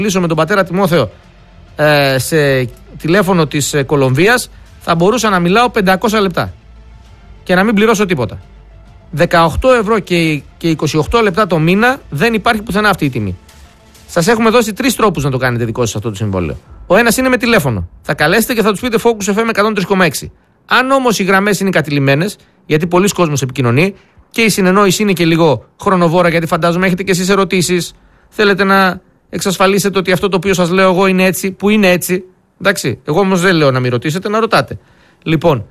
μιλήσω με τον πατέρα Τιμόθεο σε τηλέφωνο της Κολομβίας, θα μπορούσα να μιλάω 500 λεπτά και να μην πληρώσω τίποτα. 18 ευρώ και 28 λεπτά το μήνα, δεν υπάρχει πουθενά αυτή η τιμή. Σας έχουμε δώσει 3 τρόπους να το κάνετε δικό σας αυτό το συμβόλαιο. Ο ένας είναι με τηλέφωνο. Θα καλέσετε και θα τους πείτε Focus FM 103,6. Αν όμως οι γραμμές είναι κατηλημμένες, γιατί πολλοί κόσμος επικοινωνεί και η συνεννόηση είναι και λίγο χρονοβόρα, γιατί φαντάζομαι έχετε και εσείς ερωτήσεις, θέλετε να εξασφαλίσετε ότι αυτό το οποίο σας λέω εγώ είναι έτσι, που είναι έτσι. Εντάξει, εγώ όμως δεν λέω να μην ρωτήσετε, να ρωτάτε. Λοιπόν,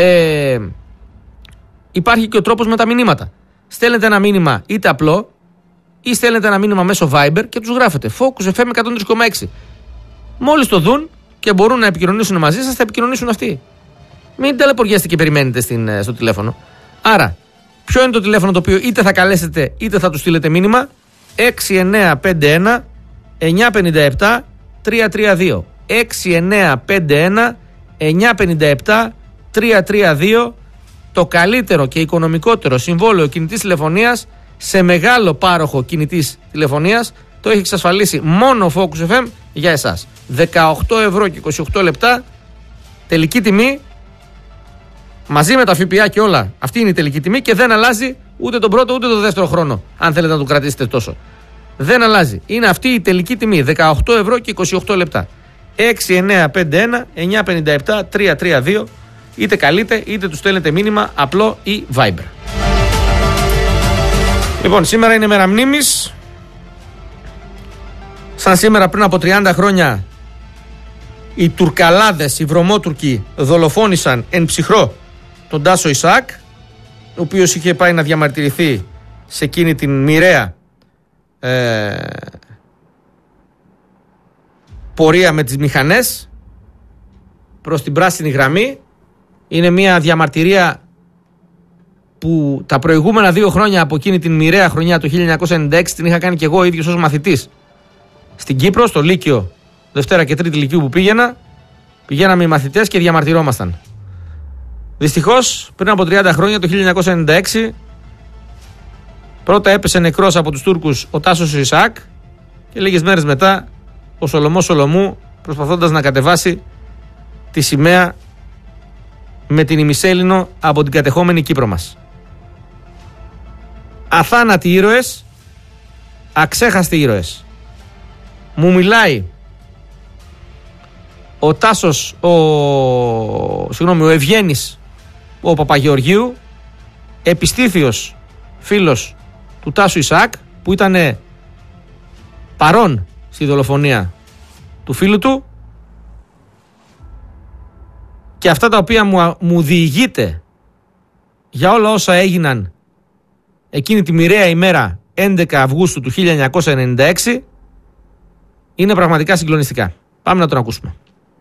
υπάρχει και ο τρόπος με τα μηνύματα. Στέλνετε ένα μήνυμα είτε απλό, ή στέλνετε ένα μήνυμα μέσω Viber και τους γράφετε Focus FM 103,6. Μόλις το δουν και μπορούν να επικοινωνήσουν μαζί σας, θα επικοινωνήσουν αυτοί. Μην ταλαιπωριέστε και περιμένετε στο τηλέφωνο. Άρα, ποιο είναι το τηλέφωνο το οποίο είτε θα καλέσετε είτε θα του στείλετε μήνυμα? 6951 957 332. 6951 957 332. Το καλύτερο και οικονομικότερο συμβόλαιο κινητής τηλεφωνίας σε μεγάλο πάροχο κινητής τηλεφωνίας το έχει εξασφαλίσει μόνο Focus FM για εσάς. 18 ευρώ και 28 λεπτά τελική τιμή, μαζί με τα ΦΠΑ και όλα. Αυτή είναι η τελική τιμή και δεν αλλάζει ούτε τον πρώτο ούτε τον δεύτερο χρόνο, αν θέλετε να το κρατήσετε τόσο. Δεν αλλάζει. Είναι αυτή η τελική τιμή. 18 ευρώ και 28 λεπτά. 6951 957 332. Είτε καλείτε είτε του στέλνετε μήνυμα απλό ή Viber. Λοιπόν, σήμερα είναι μέρα μνήμης. Σαν σήμερα πριν από 30 χρόνια οι Τουρκαλάδες, οι βρωμότουρκοι δολοφόνησαν εν ψυχρό τον Τάσο Ισαάκ, ο οποίος είχε πάει να διαμαρτυρηθεί σε εκείνη την μοιραία πορεία με τις μηχανές προς την πράσινη γραμμή. Είναι μια διαμαρτυρία που τα προηγούμενα 2 χρόνια από εκείνη την μοιραία χρονιά του 1996 την είχα κάνει και εγώ ίδιος ως μαθητής στην Κύπρο, στο Λύκειο Δευτέρα και Τρίτη Λυκείου που πηγαίναμε οι μαθητές και διαμαρτυρόμασταν. Δυστυχώς πριν από 30 χρόνια, το 1996, πρώτα έπεσε νεκρός από τους Τούρκους ο Τάσος Ισαάκ και λίγες μέρες μετά ο Σολωμός Σολωμού, προσπαθώντας να κατεβάσει τη σημαία με την ημισέλινο από την κατεχόμενη Κύπρο μας. Αθάνατοι ήρωες, αξέχαστοι ήρωες. Μου μιλάει ο Τάσος, ο Ευγένης ο Παπαγεωργίου, επιστήθιος φίλος του Τάσου Ισαάκ, που ήταν παρόν στη δολοφονία του φίλου του, και αυτά τα οποία μου διηγείται για όλα όσα έγιναν εκείνη τη μοιραία ημέρα 11 Αυγούστου του 1996 είναι πραγματικά συγκλονιστικά. Πάμε να τον ακούσουμε.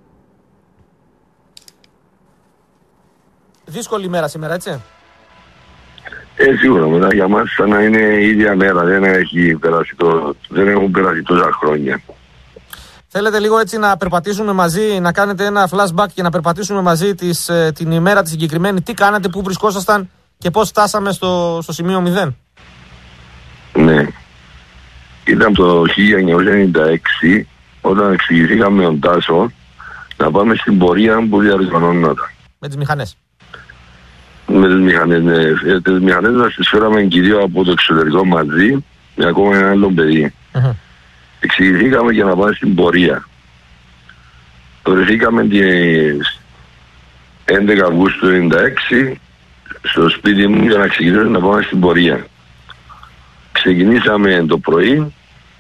Δύσκολη ημέρα σήμερα, έτσι? Σίγουρα, μετά για μας σαν να είναι η ίδια μέρα, δεν έχουν περάσει τόσα χρόνια. Θέλετε λίγο έτσι να περπατήσουμε μαζί, να κάνετε ένα flashback και να περπατήσουμε μαζί την ημέρα τη συγκεκριμένη? Τι κάνατε, πού βρισκόσασταν και πώς φτάσαμε στο σημείο 0? Ναι. Ήταν το 1996 όταν εξηγηθήκαμε με τον Τάσο να πάμε στην πορεία που διαρριγωνόταν. Με τις μηχανές. Με τις μηχανές, ναι. Τις μηχανές μας τις φέραμε κυρίως από το εξωτερικό μαζί με ακόμα ένα άλλο παιδί. Εξηγηθήκαμε για να πάμε στην πορεία. Βρεθήκαμε τις 11 Αυγούστου 1996 στο σπίτι μου για να ξεκινήσουμε να πάμε στην πορεία. Ξεκινήσαμε το πρωί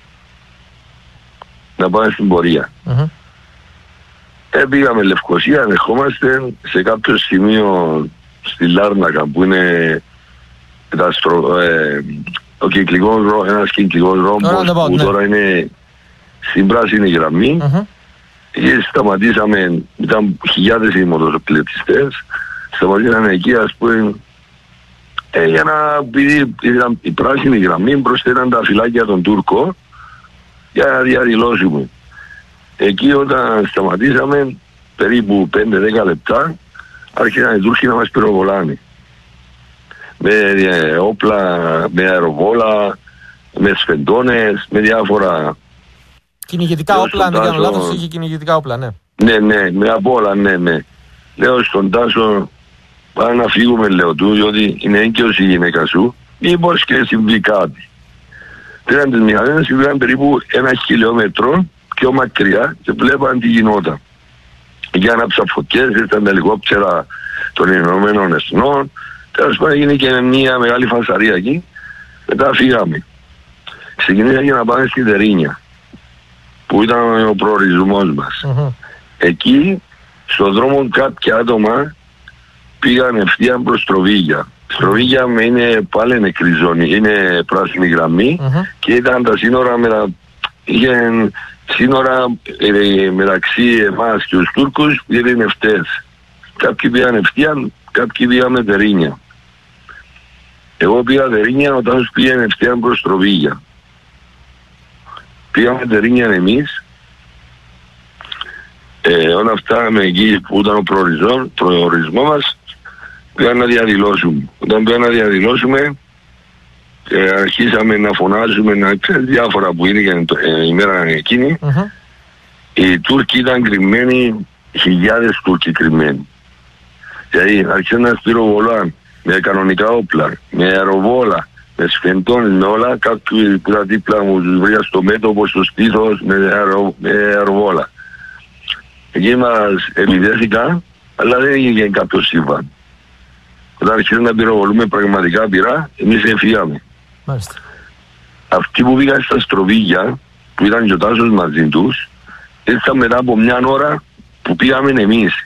να πάμε στην πορεία. Πήγαμε Λευκοσία, ερχόμαστε σε κάποιο σημείο στη Λάρνακα που είναι ένας κυκλικός ρόμπος που τώρα είναι στην πράσινη γραμμή. Και σταματήσαμε, ήταν χιλιάδες οι μοτοσυκλετιστές, σταματήσαμε εκεί, ας πούμε, για να, επειδή ήταν η πράσινη γραμμή, μπροστά ήταν τα φυλάκια των Τούρκων για να διαδηλώσουμε. Εκεί όταν σταματήσαμε περίπου 5-10 λεπτά άρχισαν οι Τούρκοι να μας πυροβολάνε με όπλα, με αεροβόλα, με σφεντώνες, με διάφορα. Κυνηγητικά όπλα, αν δεν κάνω λάθος, είχε κυνηγητικά όπλα, ναι. Ναι, με απ' όλα, ναι. Λέω στον Τάσο, πάμε να φύγουμε, λέω του, διότι είναι έγκυος η γυναίκα σου, μήπως και συμβεί κάτι. Πήραν τις μηχανές και πήγαν περίπου 1 χιλιόμετρο πιο μακριά και βλέπαν τι γινόταν. Για να ψαφωτιές, ήρθαν τα ελικόπτερα των Ηνωμένων Εθνών, τέλος πάντων έγινε και μια μεγάλη φασαρία εκεί, μετά φύγαμε. Ξεκινήσαμε για να πάμε στη Δερίνια, που ήταν ο προορισμός μας. Εκεί, στον δρόμο κάποια άτομα πήγαν ευθεία προς Στροβίγια. Στροβίγια είναι πάλι νεκρή ζώνη, είναι πράσινη γραμμή και ήταν τα σύνορα είχε σύνορα μεταξύ εμάς και τους Τούρκους που ήταν ευθές. Κάποιοι πήγαν ευθεία, κάποιοι πήγαμε Δερίνια. Εγώ πήγα Δερίνια, ο Τάσος πήγαν ευθεία προς Στροβίγια. Πήγαμε Δερίνια εμείς. Όταν φτάναμε εκεί που ήταν ο προορισμό μας, πήγαν να διαδηλώσουμε. Όταν πήγαν να διαδηλώσουμε, αρχίσαμε να φωνάζουμε, να ξέρετε διάφορα που είναι η μέρα εκείνη. Οι Τούρκοι ήταν κρυμμένοι, χιλιάδες Τούρκοι κρυμμένοι. Δηλαδή αρχίσαν να σπυροβολάν με κανονικά όπλα, με αεροβόλα, με σφεντώνες, με όλα. Κάποιοι που ήταν δίπλα μου τους βρήκα στο μέτωπο, στο στήθος, με αεροβόλα. Εκεί μας επιδέθηκαν, αλλά δεν έγινε κάποιο σύμβαν. Όταν αρχίσαμε να πυροβολούμε πραγματικά πυρά, εμείς έφυγαμε. Αυτοί που πήγαν στα Στροβίγια, που ήταν και ο Τάσος μαζί τους, ήρθαν μετά από μια ώρα που πήγαμε εμείς.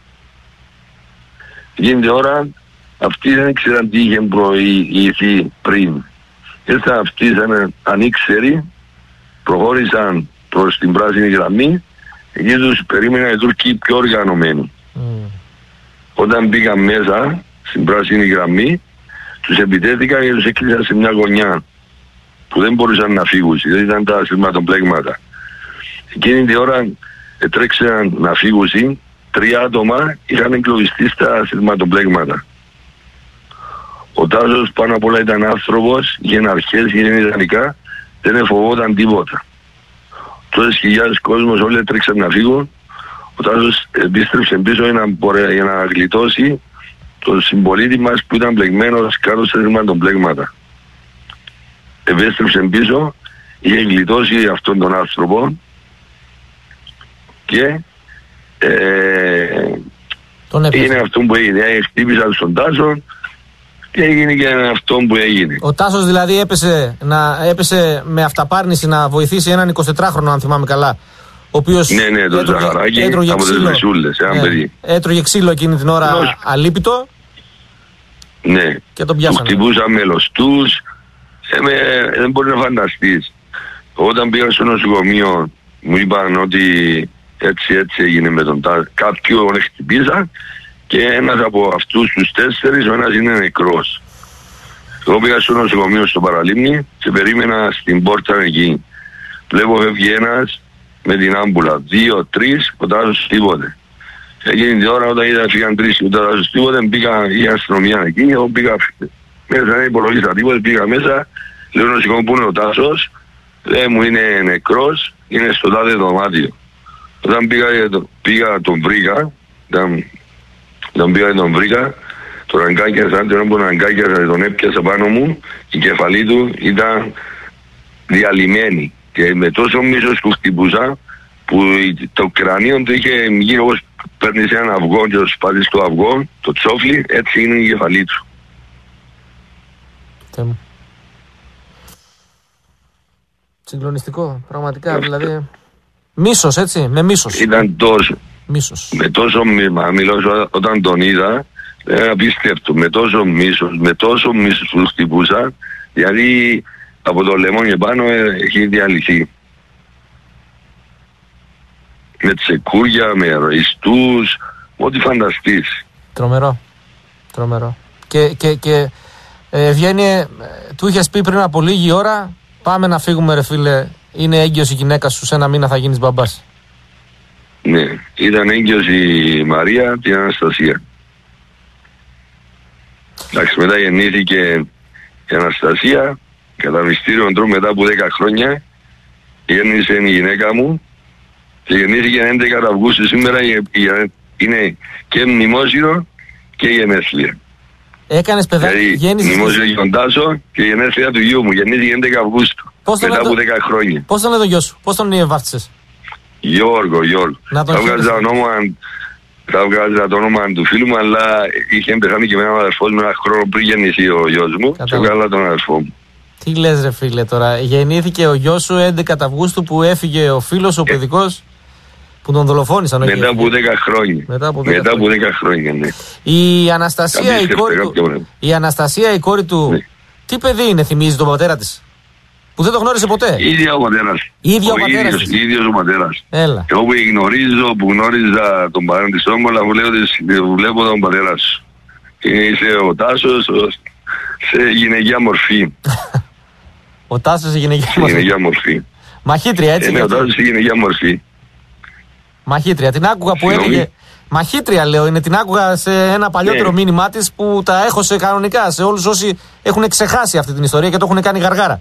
Εκείνη την ώρα, αυτοί δεν ξέραν τι είχε προηγηθεί πριν. Ήρθαν αυτοί σαν ανήξεροι, προχώρησαν προς την πράσινη γραμμή, εκεί τους περίμεναν οι Τούρκοι πιο οργανωμένοι. Όταν πήγαν μέσα στην πράσινη γραμμή, τους επιτέθηκαν και τους έκλεισαν σε μια γωνιά που δεν μπορούσαν να φύγουν, δεν ήταν τα σειρματοπλέγματα. Εκείνη την ώρα τρέξαν να φύγουν, 3 άτομα είχαν εγκλωβιστεί στα σειρματοπλέγματα. Ο Τάσος πάνω απ' όλα ήταν άνθρωπος, είχε αρχές, είχε ιδανικά, δεν φοβόταν τίποτα. Τόσες χιλιάδες κόσμος όλοι έτρεξαν να φύγουν. Ο Τάσος επίστρεψε πίσω για να γλιτώσει τον συμπολίτη μας που ήταν πλεγμένος κάτω σε σειρματοπλέγματα. Επέστρεψε πίσω, είχε γλιτώσει αυτόν τον άνθρωπο και είναι αυτό που έγινε. Χτύπησαν στον Τάσο και έγινε και αυτό που έγινε. Ο Τάσος δηλαδή έπεσε με αυταπάρνηση να βοηθήσει έναν 24χρονο, αν θυμάμαι καλά. Ο οποίος ναι, το Ζαχαράκι από τις Μεσούλες, ένα παιδί. Έτρωγε ξύλο εκείνη την ώρα αλίπητο. Ναι, και τον πιάσανε. Του χτυπούσαν μελωστούς. Δεν μπορεί να φανταστείς. Όταν πήγα στο νοσοκομείο μου είπαν ότι έτσι έγινε με τον Τάσο. Κάποιον χτυπήσαν και ένας από αυτούς τους 4, ο ένας είναι νεκρός. Εγώ πήγα στο νοσοκομείο στο Παραλίμνη και περίμενα στην πόρτα εκεί. Βλέπω φεύγει ένας με την άμπουλα. 2-3, ο Τάσος τίποτε. Εκείνη την ώρα όταν είδα φύγαν 3 και ο Τάσος τίποτε, πήγα η αστυνομία εκεί. Εγώ πήγα μέσα, δεν υπολογίσα τίποτε, πήγα μέσα. Λέω νοσοκομείο που είναι ο Τάσος. Λέει μου είναι νεκρός, είναι στο τάδε δωμάτιο. Όταν πήγα τον βρήκα, τον βρήκα, τον αγκάκιασα, τον έπιασα πάνω μου, η κεφαλή του ήταν διαλυμένη και με τόσο μίσος που χτυπούσα που το κρανίο του είχε γύρω όπως παίρνεις έναν αυγό και το σπάζεις το αυγό, το τσόφλι, έτσι είναι η κεφαλή του. Συγκλονιστικό, πραγματικά, δηλαδή. Μίσος, έτσι, με μίσος. Ήταν τόσο. Μίσος. Με τόσο μιλώ όταν τον είδα, απίστευτο. Με τόσο μίσος που χτυπούσα, γιατί από το λαιμό και πάνω έχει διαλυθεί. Με τσεκούρια, με ροϊστούς, ό,τι φανταστείς. Τρομερό. Και Ευγένειε, του είχες πει πριν από λίγη ώρα, πάμε να φύγουμε ρε φίλε, είναι έγκυος η γυναίκα σου, σε 1 μήνα θα γίνεις μπαμπάς. Ναι, ήταν έγκυος η Μαρία, την Αναστασία. Εντάξει, μετά γεννήθηκε η Αναστασία, κατά μυστήριο τρόπο μετά από 10 χρόνια γέννησε η γυναίκα μου και γεννήθηκε 11 Αυγούστου. Σήμερα είναι και μνημόσυνο και γενέθλια. Έκανες παιδάκι, γέννησε. Μνημόσυνο για τον Τάσο και γενέθλια του γιού μου. Γεννήθηκε 11 Αυγούστου. Μετά από 10 χρόνια. Πώς τον λέει τον γιο σου, πώς τον βάφτισες? Γιώργο. Θα βγάζα το όνομα του φίλου μου, αλλά είχε πεθάνει και με έναν αδερφό μου ένα χρόνο πριν γεννηθεί ο γιος μου. Και βγάλα τον αδερφό μου. Τι λες ρε φίλε τώρα, γεννήθηκε ο γιος σου 11 Αυγούστου που έφυγε ο φίλος, ο παιδικός, που τον δολοφόνησαν. Μετά από 10 χρόνια. Μετά από 10 χρόνια, ναι. Η Αναστασία, η κόρη του, ναι. Τι παιδί είναι, θυμίζει τον πατέρα της? Που δεν το γνώρισε ποτέ. Ίδια ο πατέρας. Ίδιος ο πατέρας. Έλα. Εγώ που γνώριζα τον πατέρα της Όμπολα, βλέπω τον πατέρα σου. Είσαι ο Τάσος σε γυναικεία μορφή. Ο Τάσος σε γυναικεία μορφή. Μαχήτρια, έτσι. Ναι, ο Τάσος σε γυναικεία μορφή. Μαχήτρια, την άκουγα που έλεγε. Μαχήτρια λέω, είναι, την άκουγα σε ένα παλιότερο μήνυμά της που τα έχωσε κανονικά σε όλους όσοι έχουν ξεχάσει αυτή την ιστορία και το έχουν κάνει γαργάρα.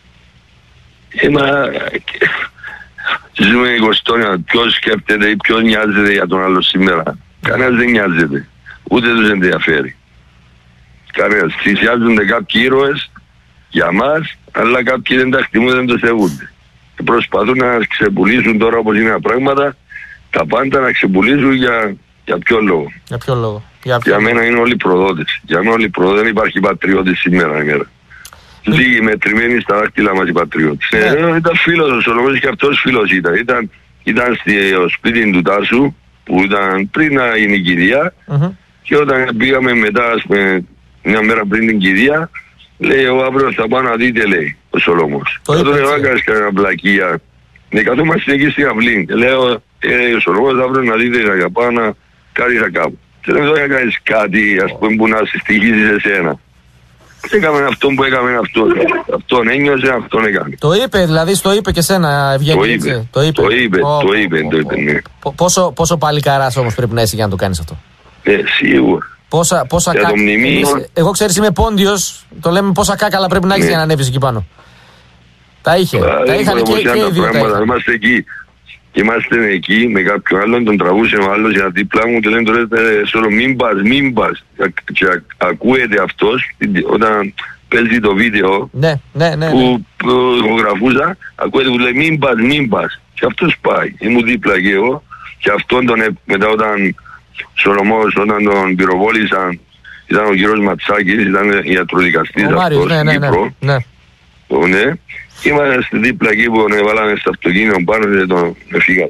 Ζούμε 20 χρόνια. Ποιος σκέφτεται ή ποιος νοιάζεται για τον άλλο σήμερα? Κανένας δεν νοιάζεται. Ούτε τους ενδιαφέρει. Κανένας. Θυσιάζονται κάποιοι ήρωες για μας, αλλά κάποιοι δεν τα εκτιμούν, δεν το σεβούνται. Και προσπαθούν να ξεπουλήσουν τώρα όπως είναι τα πράγματα, τα πάντα να ξεπουλήσουν για ποιο λόγο? Για μένα είναι όλοι προδότες. Για μένα όλοι προδότες. Δεν υπάρχει πατριώτης σήμερα. Λίγοι μετρημένοι στα δάχτυλα μας οι πατριώτες. Ήταν φίλος ο Σολομός και αυτός φίλος ήταν στο σπίτι του Τάσου που ήταν πριν να γίνει η κηδεία και όταν πήγαμε μετά μια μέρα πριν την κηδεία, λέει εγώ αύριο θα πάω να δείτε, λέει ο Σολομός. Τότε λέω έκανες κανένα πλακία. Ναι, καθόμαστε εκεί στην αυλή και λέω ο Σολομός αύριο να δείτε να πάω να κάτι θα κάνω. Και δεν θα κάνεις κάτι ας πούμε που να σε στοιχίζει εσένα. Έκαμε αυτό που έκαμε αυτό. Αυτόν ένιωσε, αυτόν έκανε. Το είπε, δηλαδή στο είπε και σένα, Ευγένη. Το είπε, ναι. Πόσο παλικαράς όμως πρέπει να είσαι για να το κάνεις αυτό? Σίγουρα. Πόσα κάκα. Εγώ ξέρεις είμαι πόντιος, το λέμε πόσα κάκαλα πρέπει να έχεις για να ανέβεις εκεί πάνω. Τα είχαν και οι δύο. Είμαστε εκεί. Είμαστε εκεί με κάποιον άλλον, τον τραβούσε ο άλλος για δίπλα μου και λένε τώρα σώρο μην πας. Και ακούεται αυτός όταν παίζει το βίντεο που ηχογραφούσα, ακούεται που λέει μην πας. Και αυτός πάει. Ήμουν δίπλα και εγώ και αυτόν μετά όταν Σολομός, όταν τον πυροβόλησαν, ήταν ο κύριος Ματσάκης, ήταν ιατροδικαστής αυτός στην Κύπρο. Ναι. Είμαστε δίπλα εκεί που τον έβαλαμε στο αυτοκίνητο πάνω και τον έφυγα.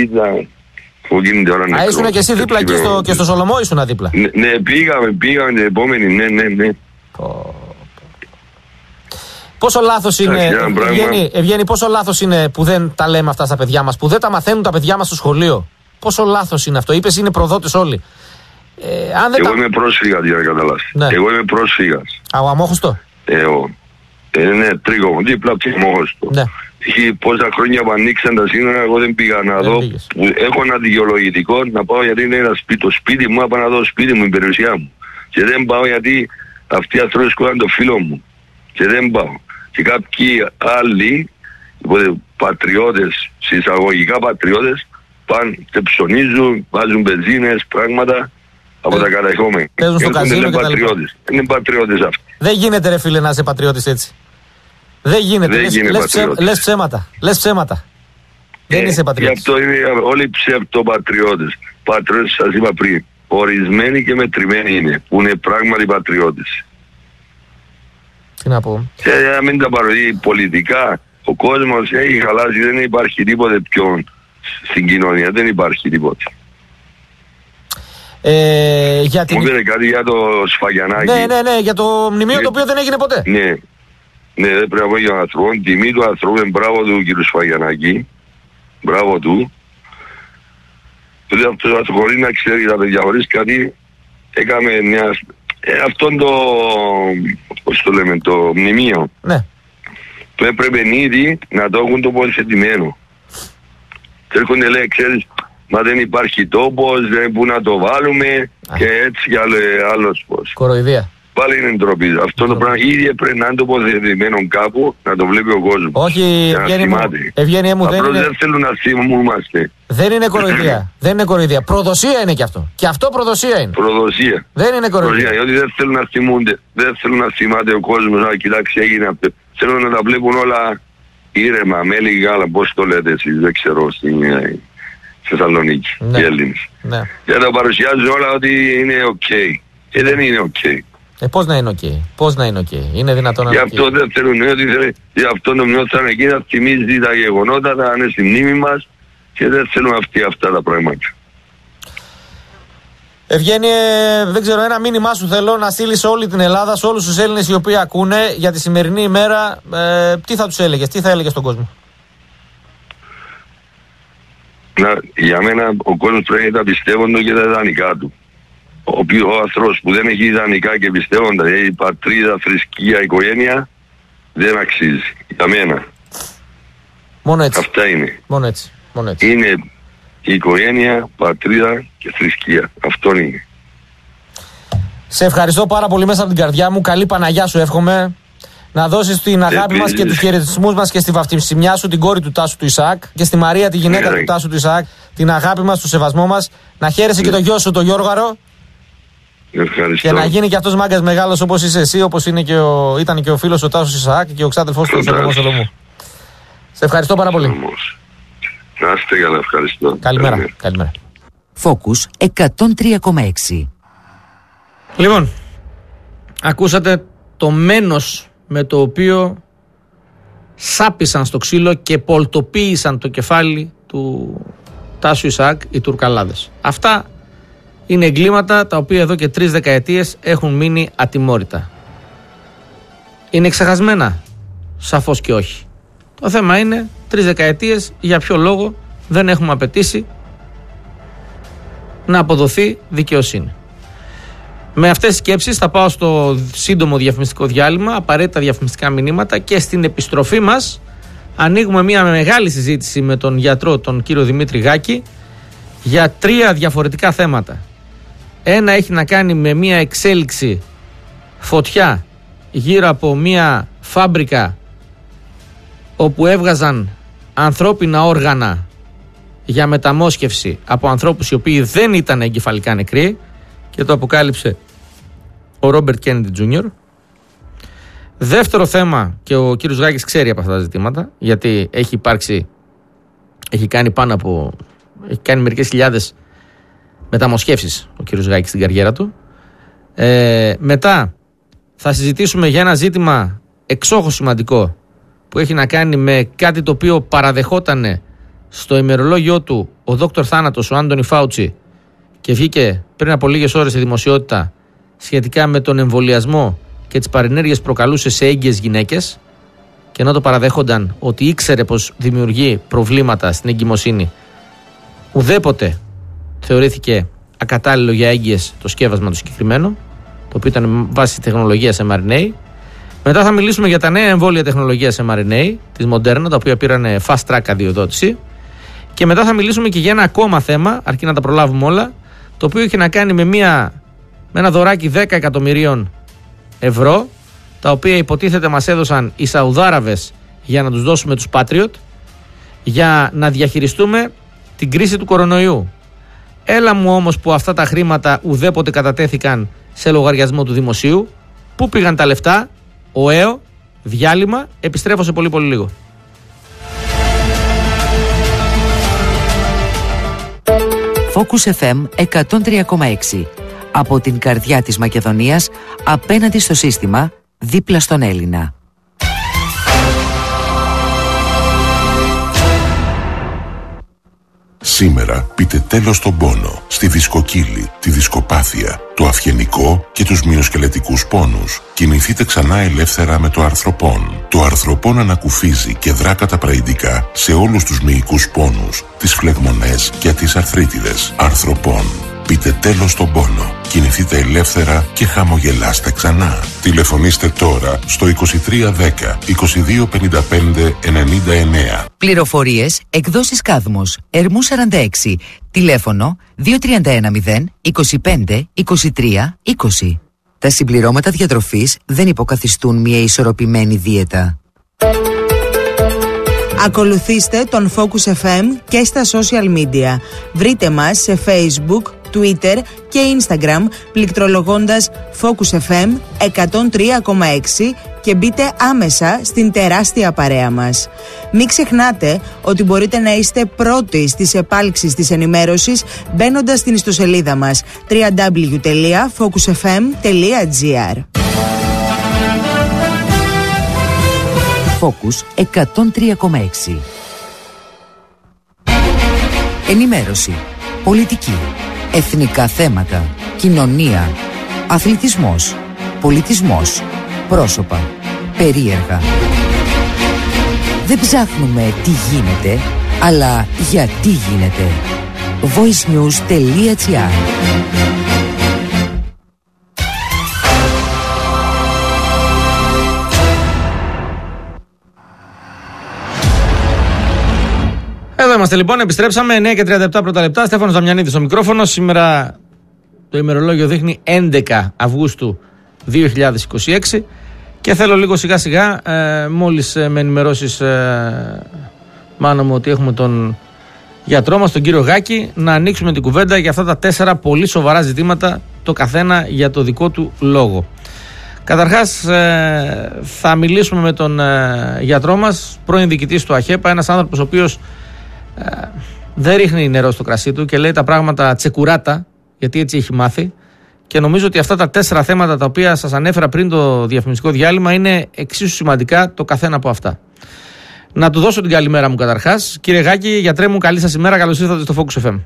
Ήσουν και εσύ δίπλα και στο Σολομό ήσουν δίπλα? Ναι, πήγαμε την επόμενη, ναι. Πόσο λάθος είναι, Ευγένη, πόσο λάθος είναι που δεν τα λέμε αυτά στα παιδιά μας, που δεν τα μαθαίνουν τα παιδιά μας στο σχολείο? Πόσο λάθος είναι αυτό? Είπες είναι προδότες όλοι. Εγώ είμαι πρόσφυγας για να καταλάβεις. Εγώ είμαι πρόσφυγας. Ο Αμόχωστο. Ναι, τρίγωμο, δίπλα από το Αμόχωστο. Πόσα χρόνια που ανοίξαν τα σύνορα, εγώ δεν πήγα να δω. Έχω ένα δικαιολογητικό να πάω γιατί είναι ένα σπίτι. Το σπίτι μου, να πάω να δω το σπίτι μου, η περιουσία μου. Και δεν πάω γιατί αυτοί οι άνθρωποι σκότωσαν το φίλο μου. Και δεν πάω. Και κάποιοι άλλοι, πατριώτες, συσσαγωγικά πατριώτες, πάνε και ψωνίζουν, βάζουν μπενζίνες, πράγματα από τα κατεχόμενα. Παίζουν στο καζίνο και τα λοιπά. Είναι πατριώτες αυτοί. Δεν γίνεται ρε φίλε να είσαι πατριώτης έτσι. Δεν γίνεται. Λες ψέματα. Δεν είσαι πατριώτης. Γι' αυτό είναι όλοι ψευτοπατριώτες. Πατριώτες σας είπα πριν. Ορισμένοι και μετρημένοι είναι. Που είναι πράγματι πατριώτες. Τι να πω. Και να μην τα παροδεί πολιτικά. Ο κόσμος έχει χαλάσει. Δεν υπάρχει τίποτε πιο στην κοινωνία. Δεν υπάρχει τίποτε. Μου πήρε κάτι για το Σφαγιανάκι. Ναι, για το μνημείο το οποίο δεν έγινε ποτέ. Ναι, δεν πρέπει να πω για τον άνθρωπο. Τιμή του ανθρώπου, μπράβο του κύριου Σφαγιανάκη. Μπράβο του. Δηλαδή αυτό χωρίς να ξέρει τα παιδιά, χωρίς κάτι, έκαμε μια... αυτόν το... πώς το λέμε, το μνημείο. Ναι. Το έπρεπε ήδη να το έχουν το πολυσετημένο. Και έρχονται λέει, ξέρεις, μα δεν υπάρχει τόπος, δεν πού να το βάλουμε και έτσι κι άλλος πώς. Κοροϊδία. πάλι είναι ντροπή. Αυτό το πράγμα ήδη πρέπει να είναι τοποθετημένο κάπου, να το βλέπει ο κόσμος. Όχι, Ευγένεια μου, δεν θέλουν να θυμούμαστε. Δεν είναι κοροϊδία. Δεν είναι κοροϊδία. Προδοσία είναι κι αυτό. Και αυτό προδοσία είναι. Προδοσία. Δεν είναι κοροϊδία. Γιατί δεν θέλουν να θυμούνται. Δεν θέλουν να θυμάται ο κόσμος. Να κοιτάξει, έγινε αυτό. Θέλουν να τα βλέπουν όλα ήρεμα, με λίγη γάλα. Πώς το λέτε εσείς, δεν ξέρω, στην Θεσσαλονίκη. Ναι. Οι Έλληνες. Ναι. Για να παρουσιάζουν όλα ότι είναι οκ. Και δεν είναι οκ. Πώς να είναι οκ. Πώς να είναι οκ. Είναι δυνατόν να είναι οκ. Γι' αυτό δεν θέλουν. Γι' αυτό το μειώσαν εκεί να θυμίζει τα γεγονότα, να είναι στη μνήμη μας. Και δεν θέλουν αυτά τα πράγματα. Ευγένειε, δεν ξέρω, ένα μήνυμά σου θέλω να στείλεις σε όλη την Ελλάδα, σε όλους τους Έλληνες οι οποίοι ακούνε για τη σημερινή ημέρα. Τι θα τους έλεγες, τι θα έλεγες στον κόσμο? Για μένα ο κόσμος πρέπει να πιστεύονται και τα ιδανικά του. Ο άνθρωπος που δεν έχει ιδανικά και πιστεύονται, η πατρίδα, θρησκεία, οικογένεια, δεν αξίζει. Για μένα. Μόνο έτσι. Αυτά είναι. Μόνο έτσι. Μόνο έτσι. Είναι η οικογένεια, πατρίδα και θρησκεία. Αυτό είναι. Σε ευχαριστώ πάρα πολύ μέσα από την καρδιά μου. Καλή Παναγιά σου εύχομαι. Να δώσεις την αγάπη μας και τους χαιρετισμούς μας και στη βαφτισιμιά σου την κόρη του Τάσου του Ισαάκ και στη Μαρία τη γυναίκα του Τάσου του Ισαάκ. Την αγάπη μας, το σεβασμό μας. Να χαίρεσαι και το γιο σου, το Γιώργαρο. Ευχαριστώ. Και να γίνει και αυτός μάγκας μεγάλος όπως είσαι εσύ, όπως είναι ήταν και ο φίλος ο Τάσος Ισαάκ και ο ξάδελφός του Σολομού Σολομού. Σε ευχαριστώ πάρα πολύ. Να είστε καλά, ευχαριστώ. Καλημέρα. Focus 103,6. Λοιπόν, ακούσατε το μένος με το οποίο σάπισαν στο ξύλο και πολτοποίησαν το κεφάλι του Τάσου Ισαάκ οι Τουρκαλάδες. Αυτά είναι εγκλήματα τα οποία εδώ και 3 δεκαετίες έχουν μείνει ατιμόρυτα. Είναι ξεχασμένα? Σαφώς και όχι. Το θέμα είναι 3 δεκαετίες για ποιο λόγο δεν έχουμε απαιτήσει να αποδοθεί δικαιοσύνη. Με αυτές τις σκέψεις θα πάω στο σύντομο διαφημιστικό διάλειμμα, απαραίτητα διαφημιστικά μηνύματα, και στην επιστροφή μας ανοίγουμε μια μεγάλη συζήτηση με τον γιατρό, τον κύριο Δημήτρη Γάκη, για 3 διαφορετικά θέματα. Ένα έχει να κάνει με μια εξέλιξη φωτιά γύρω από μια φάμπρικα όπου έβγαζαν ανθρώπινα όργανα για μεταμόσχευση από ανθρώπους οι οποίοι δεν ήταν εγκεφαλικά νεκροί, και το αποκάλυψε ο Ρόμπερτ Κέννεντι Τζούνιορ. Δεύτερο θέμα, και ο κύριος Γάκης ξέρει από αυτά τα ζητήματα, γιατί έχει κάνει μερικές χιλιάδες μεταμοσχεύσεις ο κύριος Γάκης στην καριέρα του. Μετά θα συζητήσουμε για ένα ζήτημα εξόχως σημαντικό που έχει να κάνει με κάτι το οποίο παραδεχότανε στο ημερολόγιο του ο Δόκτωρ Θάνατος, ο Άντονι Φάουτσι, και βγήκε πριν από λίγες ώρες στη δημοσιότητα σχετικά με τον εμβολιασμό και τις παρενέργειες προκαλούσε σε έγκυες γυναίκες, και ενώ το παραδέχονταν ότι ήξερε πως δημιουργεί προβλήματα στην εγκυμοσύνη, ουδέποτε θεωρήθηκε ακατάλληλο για έγκυες το σκεύασμα το συγκεκριμένο, το οποίο ήταν βάση τεχνολογίας mRNA. Μετά θα μιλήσουμε για τα νέα εμβόλια τεχνολογίας mRNA της Moderna, τα οποία πήραν fast track αδειοδότηση. Και μετά θα μιλήσουμε και για ένα ακόμα θέμα, αρκεί να τα προλάβουμε όλα, το οποίο έχει να κάνει με ένα δωράκι 10 εκατομμυρίων ευρώ, τα οποία υποτίθεται μας έδωσαν οι Σαουδάραβες για να τους δώσουμε τους Patriot, για να διαχειριστούμε την κρίση του κορονοϊού. Έλα μου όμως που αυτά τα χρήματα ουδέποτε κατατέθηκαν σε λογαριασμό του δημοσίου. Πού πήγαν τα λεφτά? ΟΕΟ, διάλειμμα, επιστρέφω σε πολύ πολύ λίγο. Focus FM 103,6. Από την καρδιά της Μακεδονίας, απέναντι στο σύστημα, δίπλα στον Έλληνα. Σήμερα πείτε τέλος στον πόνο, στη δισκοκύλη, τη δισκοπάθεια, το αυγενικό και τους μυοσκελετικούς πόνους. Κινηθείτε ξανά ελεύθερα με το αρθροπόν. Το αρθροπόν ανακουφίζει και δρά καταπραγητικά σε όλους τους μυϊκούς πόνους, τις φλεγμονές και τις αρθρίτιδες. Αρθροπόν. Πείτε τέλος στον πόνο. Κινηθείτε ελεύθερα και χαμογελάστε ξανά. Τηλεφωνήστε τώρα στο 2310 2255 99. Πληροφορίες, εκδόσεις Κάδμος, Ερμού 46. Τηλέφωνο 2310 25 23 20. Τα συμπληρώματα διατροφής δεν υποκαθιστούν μια ισορροπημένη δίαιτα. Ακολουθήστε τον Focus FM και στα social media. Βρείτε μας σε Facebook, Twitter και Instagram πληκτρολογώντας Focus FM 103,6 και μπείτε άμεσα στην τεράστια παρέα μας. Μην ξεχνάτε ότι μπορείτε να είστε πρώτοι στις επάλξεις της ενημέρωσης μπαίνοντας στην ιστοσελίδα μας www.focusfm.gr. Focus 103,6. Ενημέρωση, πολιτική, εθνικά θέματα, κοινωνία, αθλητισμός, πολιτισμός, πρόσωπα, περίεργα. Δεν ψάχνουμε τι γίνεται, αλλά γιατί γίνεται. voicenews.gr. Εδώ είμαστε λοιπόν, επιστρέψαμε 9 και 37 πρώτα λεπτά. Στέφανος Δαμιανίδης στο μικρόφωνο. Σήμερα το ημερολόγιο δείχνει 11 Αυγούστου 2026 και θέλω λίγο σιγά σιγά, μόλις με ενημερώσεις Μάνο μου ότι έχουμε τον γιατρό μας, τον κύριο Γάκη, να ανοίξουμε την κουβέντα για αυτά τα 4 πολύ σοβαρά ζητήματα, το καθένα για το δικό του λόγο. Καταρχάς θα μιλήσουμε με τον γιατρό μας, πρώην διοικητής του ΑΧΕΠΑ, ένας άνθρωπος ο οποίος δεν ρίχνει νερό στο κρασί του και λέει τα πράγματα τσεκουράτα, γιατί έτσι έχει μάθει, και νομίζω ότι αυτά τα 4 θέματα τα οποία σας ανέφερα πριν το διαφημιστικό διάλειμμα είναι εξίσου σημαντικά το καθένα από αυτά. Να του δώσω την καλημέρα μου καταρχάς. Κύριε Γάκη, γιατρέ μου, καλή σας ημέρα, καλώς ήρθατε στο Focus FM.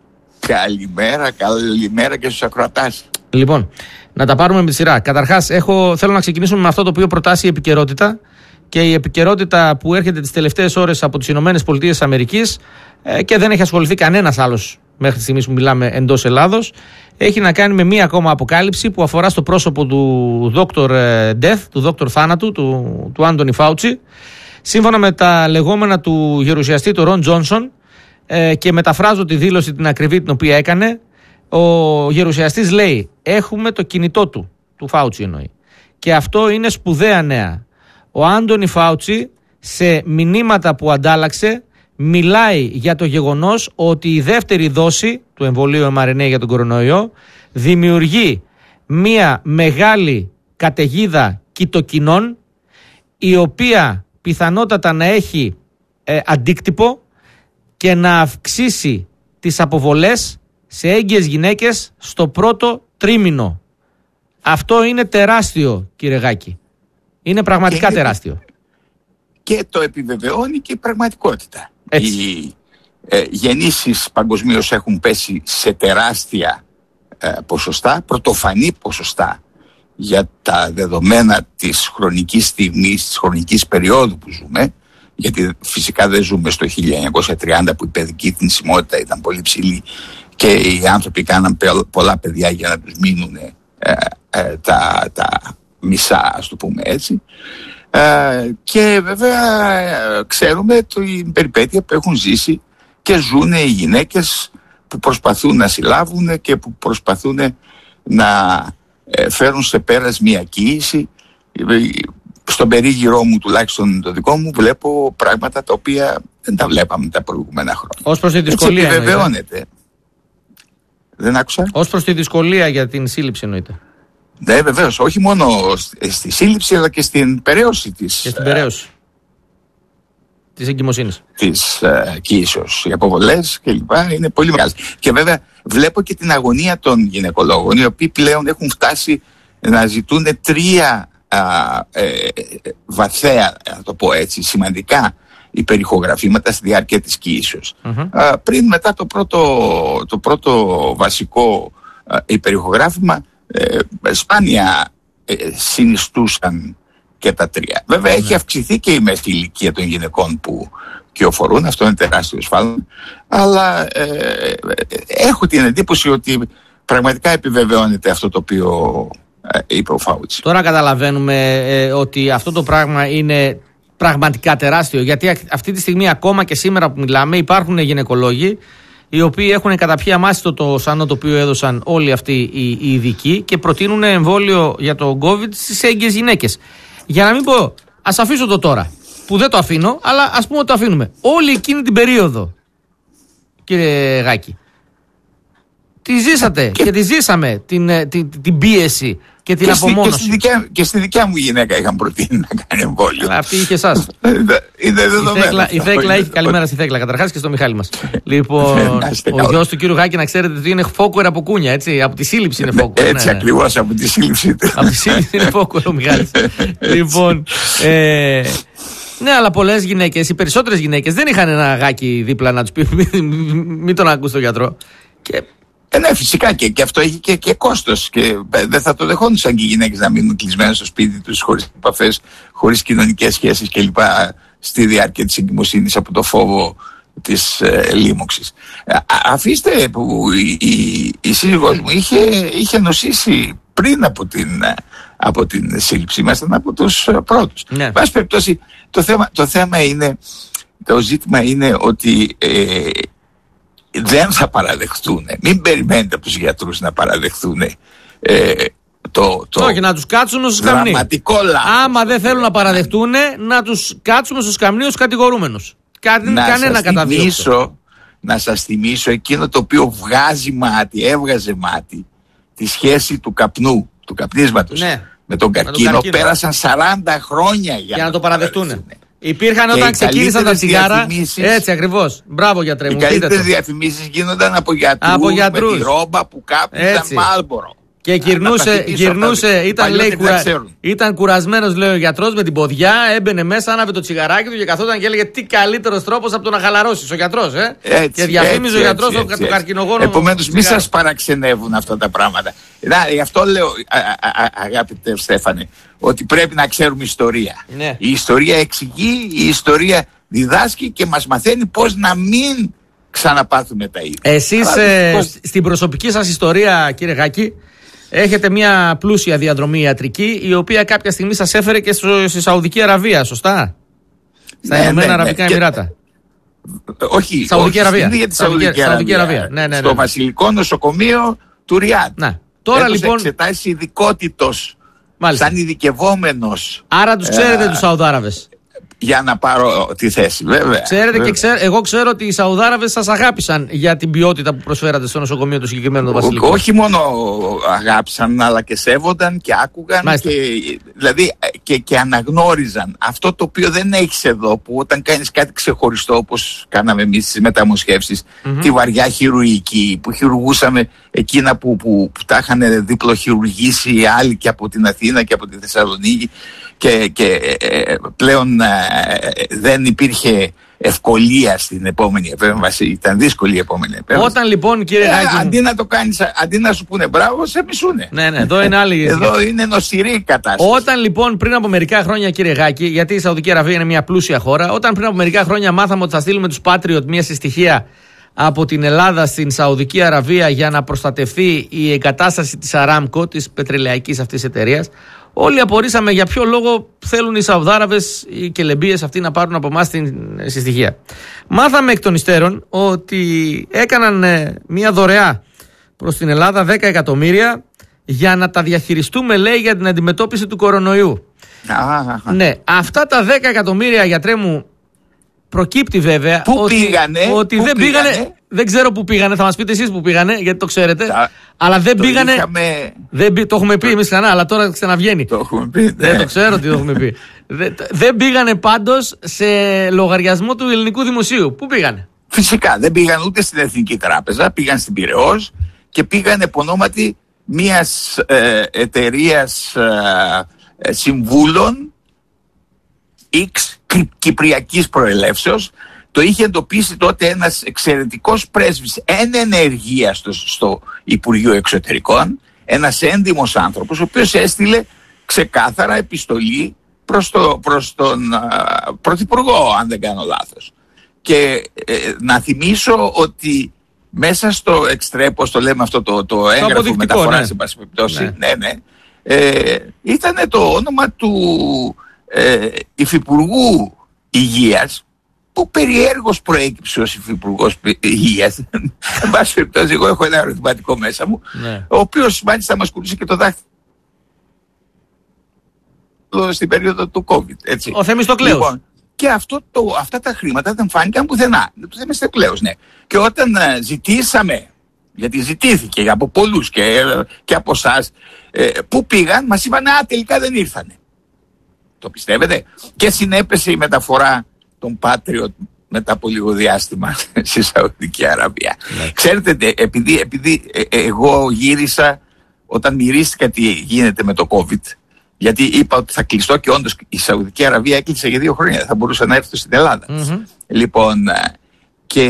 Καλημέρα και στους ακροατάς. Λοιπόν, να τα πάρουμε με τη σειρά. Καταρχάς, θέλω να ξεκινήσουμε με αυτό το οποίο προτάσει η επικαιρότητα. Και η επικαιρότητα που έρχεται τις τελευταίες ώρες από τις ΗΠΑ και δεν έχει ασχοληθεί κανένας άλλος μέχρι τη στιγμή που μιλάμε εντός Ελλάδος, έχει να κάνει με μία ακόμα αποκάλυψη που αφορά στο πρόσωπο του Dr. Death, του Dr. Θάνατου, του Άντονι Φάουτσι. Σύμφωνα με τα λεγόμενα του γερουσιαστή του Ρον Τζόνσον, και μεταφράζω τη δήλωση την ακριβή την οποία έκανε, ο γερουσιαστής λέει: έχουμε το κινητό του Φάουτσι εννοεί. Και αυτό είναι σπουδαία νέα. Ο Άντονι Φάουτσι σε μηνύματα που αντάλλαξε μιλάει για το γεγονός ότι η δεύτερη δόση του εμβολίου mRNA για τον κορονοϊό δημιουργεί μία μεγάλη καταιγίδα κυτοκινών, η οποία πιθανότατα να έχει αντίκτυπο και να αυξήσει τις αποβολές σε έγκυες γυναίκες στο πρώτο τρίμηνο. Αυτό είναι τεράστιο, κύριε Γάκη. Είναι πραγματικά τεράστιο. Και το επιβεβαιώνει και η πραγματικότητα. Έτσι. Οι γεννήσεις παγκοσμίως έχουν πέσει σε τεράστια ποσοστά, πρωτοφανή ποσοστά για τα δεδομένα της χρονικής στιγμής, της χρονικής περίοδου που ζούμε, γιατί φυσικά δεν ζούμε στο 1930 που η παιδική θνησιμότητα ήταν πολύ ψηλή και οι άνθρωποι κάναν πολλά παιδιά για να τους μείνουν τα μισά, ας το πούμε έτσι. Και βέβαια ξέρουμε την περιπέτεια που έχουν ζήσει και ζουν οι γυναίκες που προσπαθούν να συλλάβουν και που προσπαθούν να φέρουν σε πέρας μια κοίηση. Στον περίγυρό μου, τουλάχιστον το δικό μου, βλέπω πράγματα τα οποία δεν τα βλέπαμε τα προηγούμενα χρόνια. Ως προς τη δυσκολία. Έτσι επιβεβαιώνεται. Δεν άκουσα. Ως προς τη δυσκολία για την σύλληψη εννοείται. Ναι, βεβαίως. Όχι μόνο στη σύλληψη, αλλά και στην περαίωση της. Και στην περαίωση της εγκυμοσύνης. Της κοίησεως. Οι αποβολές κλπ. Είναι πολύ μεγάλες. Και βέβαια βλέπω και την αγωνία των γυναικολόγων, οι οποίοι πλέον έχουν φτάσει να ζητούν 3 βαθαία, να το πω έτσι, σημαντικά υπερηχογραφήματα στη διάρκεια της κοίησεως. Πριν μετά το πρώτο βασικό υπερηχογράφημα, σπάνια συνιστούσαν και τα 3. Βέβαια έχει αυξηθεί και η μέση ηλικία των γυναικών που κυοφορούν, αυτό είναι τεράστιο σφάλμα, αλλά έχω την εντύπωση ότι πραγματικά επιβεβαιώνεται αυτό το οποίο είπε ο Φάουτσι. Τώρα καταλαβαίνουμε ότι αυτό το πράγμα είναι πραγματικά τεράστιο, γιατί αυτή τη στιγμή ακόμα και σήμερα που μιλάμε υπάρχουν γυναικολόγοι οι οποίοι έχουν καταπιεί αμάσιτο το σανό το οποίο έδωσαν όλοι αυτοί οι ειδικοί και προτείνουν εμβόλιο για το COVID στις έγκυες γυναίκες. Για να μην πω, ας αφήσω το τώρα, που δεν το αφήνω, αλλά ας πούμε ότι το αφήνουμε. Όλη εκείνη την περίοδο, κύριε Γάκη, τη ζήσατε και τη ζήσαμε την πίεση και την απομόνωση. Και στη δικιά μου γυναίκα είχαν προτείνει να κάνει εμβόλιο. Αλλά αυτή είχε εσάς. Είναι δεδομένο. Η Θέκλα έχει. Καλημέρα στη Θέκλα, καταρχάς, και στο Μιχάλη μας. Λοιπόν, ο γιος του κύριου Γάκη, να ξέρετε ότι είναι φόκουερ από κούνια, έτσι. Από τη σύλληψη είναι φόκουερ. Έτσι ακριβώς, από τη σύλληψη του. Από τη σύλληψη είναι φόκουερ ο Μιχάλης. Λοιπόν. Ναι, αλλά πολλές γυναίκες, οι περισσότερες γυναίκες δεν είχαν ένα Γάκη δίπλα να τους πει μην τον ακούς τον γιατρό. Ναι, φυσικά και αυτό έχει και κόστος. Και δεν θα το δεχόντουσαν και οι γυναίκες να μείνουν κλεισμένες στο σπίτι τους, χωρίς επαφές, χωρίς κοινωνικές σχέσεις κλπ. Στη διάρκεια της εγκυμοσύνης από το φόβο της λίμωξης. Αφήστε που η σύζυγός μου είχε νοσήσει πριν από την σύλληψη. Ήμασταν από τους πρώτους. Ναι. Βάση περιπτώσει, το ζήτημα είναι ότι δεν θα παραδεχτούν. Μην περιμένετε από τους γιατρούς να παραδεχτούν όχι, να τους κάτσουμε στους σκαμνί. Δραματικό λάθος. Άμα δεν θέλουν να παραδεχτούν, να τους κάτσουμε στους σκαμνί ως κατηγορούμενους. Να σας θυμίσω εκείνο το οποίο έβγαζε μάτι, τη σχέση του καπνού, του καπνίσματος, ναι, με τον καρκίνο. Πέρασαν 40 χρόνια για να το παραδεχτούν. Υπήρχαν όταν ξεκίνησαν τα τσιγάρα. Έτσι ακριβώς. Μπράβο, γιατρέ μου. Οι καλύτερες διαφημίσεις γίνονταν από γιατρούς. Με τη ρόμπα που κάπνιζαν Μάλμπορο. Και γυρνούσε, ήταν κουρασμένος, λέει ο γιατρός, με την ποδιά, έμπαινε μέσα, άναβε το τσιγαράκι του και καθόταν και έλεγε τι καλύτερος τρόπος από το να χαλαρώσεις. Ο γιατρός, και διαφήμιζε ο γιατρός το καρκινογόνο. Επομένως, μη σας παραξενεύουν αυτά τα πράγματα. Γι' αυτό λέω, αγάπητε Στέφανε, ότι πρέπει να ξέρουμε ιστορία. Ναι. Η ιστορία εξηγεί, η ιστορία διδάσκει και μας μαθαίνει πώς να μην ξαναπάθουμε τα ίδια. Εσείς στην προσωπική σας ιστορία, κύριε Γάκη, έχετε μια πλούσια διαδρομή ιατρική, η οποία κάποια στιγμή σας έφερε και στη Σαουδική Αραβία, σωστά? Στα Ηνωμένα Αραβικά Εμιράτα. Όχι, Σαουδική Αραβία. Σαουδική Αραβία. Ναι. Στο Βασιλικό Νοσοκομείο του Ριάντ. Τώρα λοιπόν. Εξετάσεις ειδικότητος. Σαν ειδικευόμενος. Άρα τους ξέρετε τους Σαουδάραβες. Για να πάρω τη θέση, βέβαια. Ξέρετε, βέβαια. Και εγώ ξέρω ότι οι Σαουδάραβες σας αγάπησαν για την ποιότητα που προσφέρατε στο νοσοκομείο του συγκεκριμένου Βασιλικού. Όχι μόνο αγάπησαν, αλλά και σέβονταν και άκουγαν και αναγνώριζαν αυτό το οποίο δεν έχεις εδώ, που όταν κάνεις κάτι ξεχωριστό, όπως κάναμε εμείς στις μεταμοσχεύσεις, τη βαριά χειρουργική, που χειρουργούσαμε εκείνα που τα είχαν διπλοχειρουργήσει οι άλλοι και από την Αθήνα και από τη Θεσσαλονίκη. Και πλέον δεν υπήρχε ευκολία στην επόμενη επέμβαση, ήταν δύσκολη η επόμενη επέμβαση. Όταν λοιπόν, κύριε Γάκη, αντί να το κάνεις, αντί να σου πούνε μπράβο, σε μισούνε. Ναι, εδώ είναι άλλη. Εδώ είναι νοσηρή η κατάσταση. Όταν λοιπόν πριν από μερικά χρόνια, κύριε Γάκη, γιατί η Σαουδική Αραβία είναι μια πλούσια χώρα, όταν πριν από μερικά χρόνια μάθαμε ότι θα στείλουμε τους Patriot μια συστοιχεία από την Ελλάδα στην Σαουδική Αραβία για να προστατευτεί η εγκατάσταση της Aramco, της πετρελαϊκής αυτής εταιρείας, όλοι απορρίσαμε για ποιο λόγο θέλουν οι Σαουδάραβες, οι κελεμπίες αυτοί, να πάρουν από εμάς την συστοιχεία. Μάθαμε εκ των υστέρων ότι έκαναν μια δωρεά προς την Ελλάδα 10 εκατομμύρια για να τα διαχειριστούμε, λέει, για την αντιμετώπιση του κορονοϊού. Ναι, αυτά τα 10 εκατομμύρια, γιατρέ μου, προκύπτει βέβαια ότι δεν πήγανε. Δεν ξέρω πού πήγανε, θα μας πείτε εσείς πού πήγανε, γιατί το ξέρετε. Αλλά δεν πήγανε. Το έχουμε πει εμείς ξανά, αλλά τώρα ξαναβγαίνει. Το έχουμε πει. Δεν το ξέρω τι το έχουμε πει. Δεν πήγανε πάντως σε λογαριασμό του ελληνικού δημοσίου. Πού πήγανε? Φυσικά δεν πήγαν ούτε στην Εθνική Τράπεζα, πήγαν στην Πειραιώς και πήγαν επ' ονόματι μιας εταιρείας συμβούλων κυπριακής προελεύσεως. Το είχε εντοπίσει τότε ένας εξαιρετικός πρέσβης εν ενεργεία στο Υπουργείο Εξωτερικών, ένας έντιμος άνθρωπος, ο οποίος έστειλε ξεκάθαρα επιστολή προς τον Πρωθυπουργό, αν δεν κάνω λάθος. Και να θυμίσω ότι μέσα στο εξτρέπος, το λέμε αυτό το έγγραφο μεταφοράς, εν πάση περιπτώσει, ήταν το όνομα του Υφυπουργού Υγείας, που περιέργως προέκυψε ως υφυπουργός υγείας. Εν πάση περιπτώσει, εγώ έχω ένα ερωτηματικό μέσα μου, ο οποίος μάλιστα μας κουρούσε και το δάχτυλο στην περίοδο του COVID. Έτσι. Ο Θεμιστοκλέους. Λοιπόν, και αυτά τα χρήματα δεν φάνηκαν πουθενά. Το Θεμιστοκλέους, ναι. Και όταν ζητήσαμε, γιατί ζητήθηκε από πολλούς και από εσάς, πού πήγαν, μας είπαν τελικά δεν ήρθανε. Το πιστεύετε? Και συνέπεσε η μεταφορά των Patriot μετά από λίγο διάστημα στη Σαουδική Αραβία. Ναι. Ξέρετε, επειδή εγώ γύρισα όταν μυρίστηκα τι γίνεται με το COVID, γιατί είπα ότι θα κλειστώ και όντως η Σαουδική Αραβία έκλεισε για 2 χρόνια, θα μπορούσα να έρθω στην Ελλάδα. Λοιπόν, και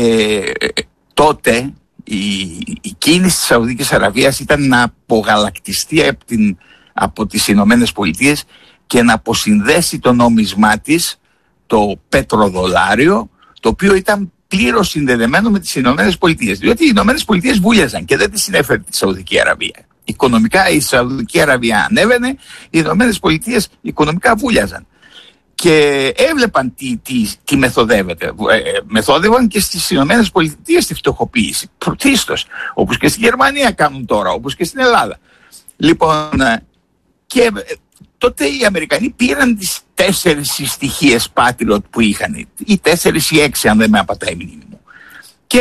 τότε η κίνηση της Σαουδικής Αραβίας ήταν να απογαλακτιστεί από τις Ηνωμένες Πολιτείες και να αποσυνδέσει το νόμισμά της, το πετροδολάριο, το οποίο ήταν πλήρως συνδεδεμένο με τις Ηνωμένες Πολιτείες. Διότι οι Ηνωμένες Πολιτείες βούλιαζαν και δεν τις συνέφερε τη Σαουδική Αραβία. Οικονομικά η Σαουδική Αραβία ανέβαινε, οι Ηνωμένες Πολιτείες οικονομικά βούλιαζαν. Και έβλεπαν τι μεθοδεύεται. Μεθόδευαν και στις Ηνωμένες Πολιτείες τη φτωχοποίηση. Πρωτίστως, όπως και στη Γερμανία κάνουν τώρα, όπως και στην Ελλάδα. Λοιπόν, και τότε οι Αμερικανοί πήραν τις 4 στοιχείες Patriot που είχαν, ή 4 ή 6 αν δεν με απατάει η μνήμη μου. Και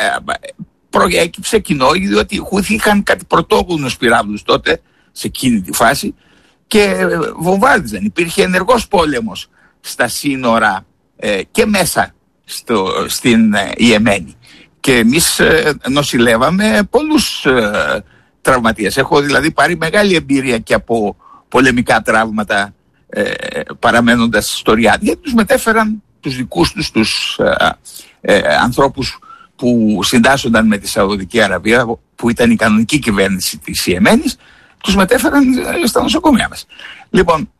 προέκυψε κοινό, διότι οι Χούθοι είχαν κάτι πρωτόγονους πυράβλους τότε, σε εκείνη τη φάση, και βομβάρδιζαν. Υπήρχε ενεργός πόλεμος στα σύνορα και μέσα στην Ιεμένη. Και εμείς νοσηλεύαμε πολλούς τραυματίες. Έχω δηλαδή πάρει μεγάλη εμπειρία και από πολεμικά τραύματα παραμένοντας στο Ριάντ. Γιατί τους μετέφεραν τους δικούς τους ανθρώπους που συντάσσονταν με τη Σαουδική Αραβία, που ήταν η κανονική κυβέρνηση της Ιεμένης, τους μετέφεραν στα νοσοκομεία μας. Λοιπόν,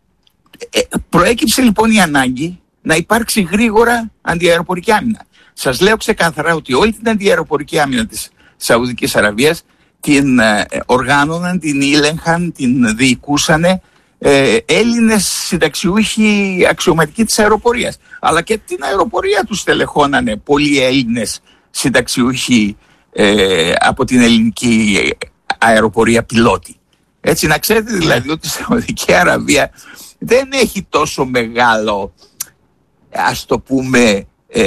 προέκυψε λοιπόν η ανάγκη να υπάρξει γρήγορα αντιαεροπορική άμυνα. Σας λέω ξεκάθαρα ότι όλη την αντιαεροπορική άμυνα της Σαουδικής Αραβίας την οργάνωναν, την ήλεγχαν, την διοικούσαν Έλληνες συνταξιούχοι αξιωματικοί της αεροπορίας. Αλλά και την αεροπορία τους τελεχώνανε πολλοί Έλληνες συνταξιούχοι από την ελληνική αεροπορία πιλότη. Έτσι, να ξέρετε δηλαδή ότι η Σαουδική Αραβία δεν έχει τόσο μεγάλο, ας το πούμε,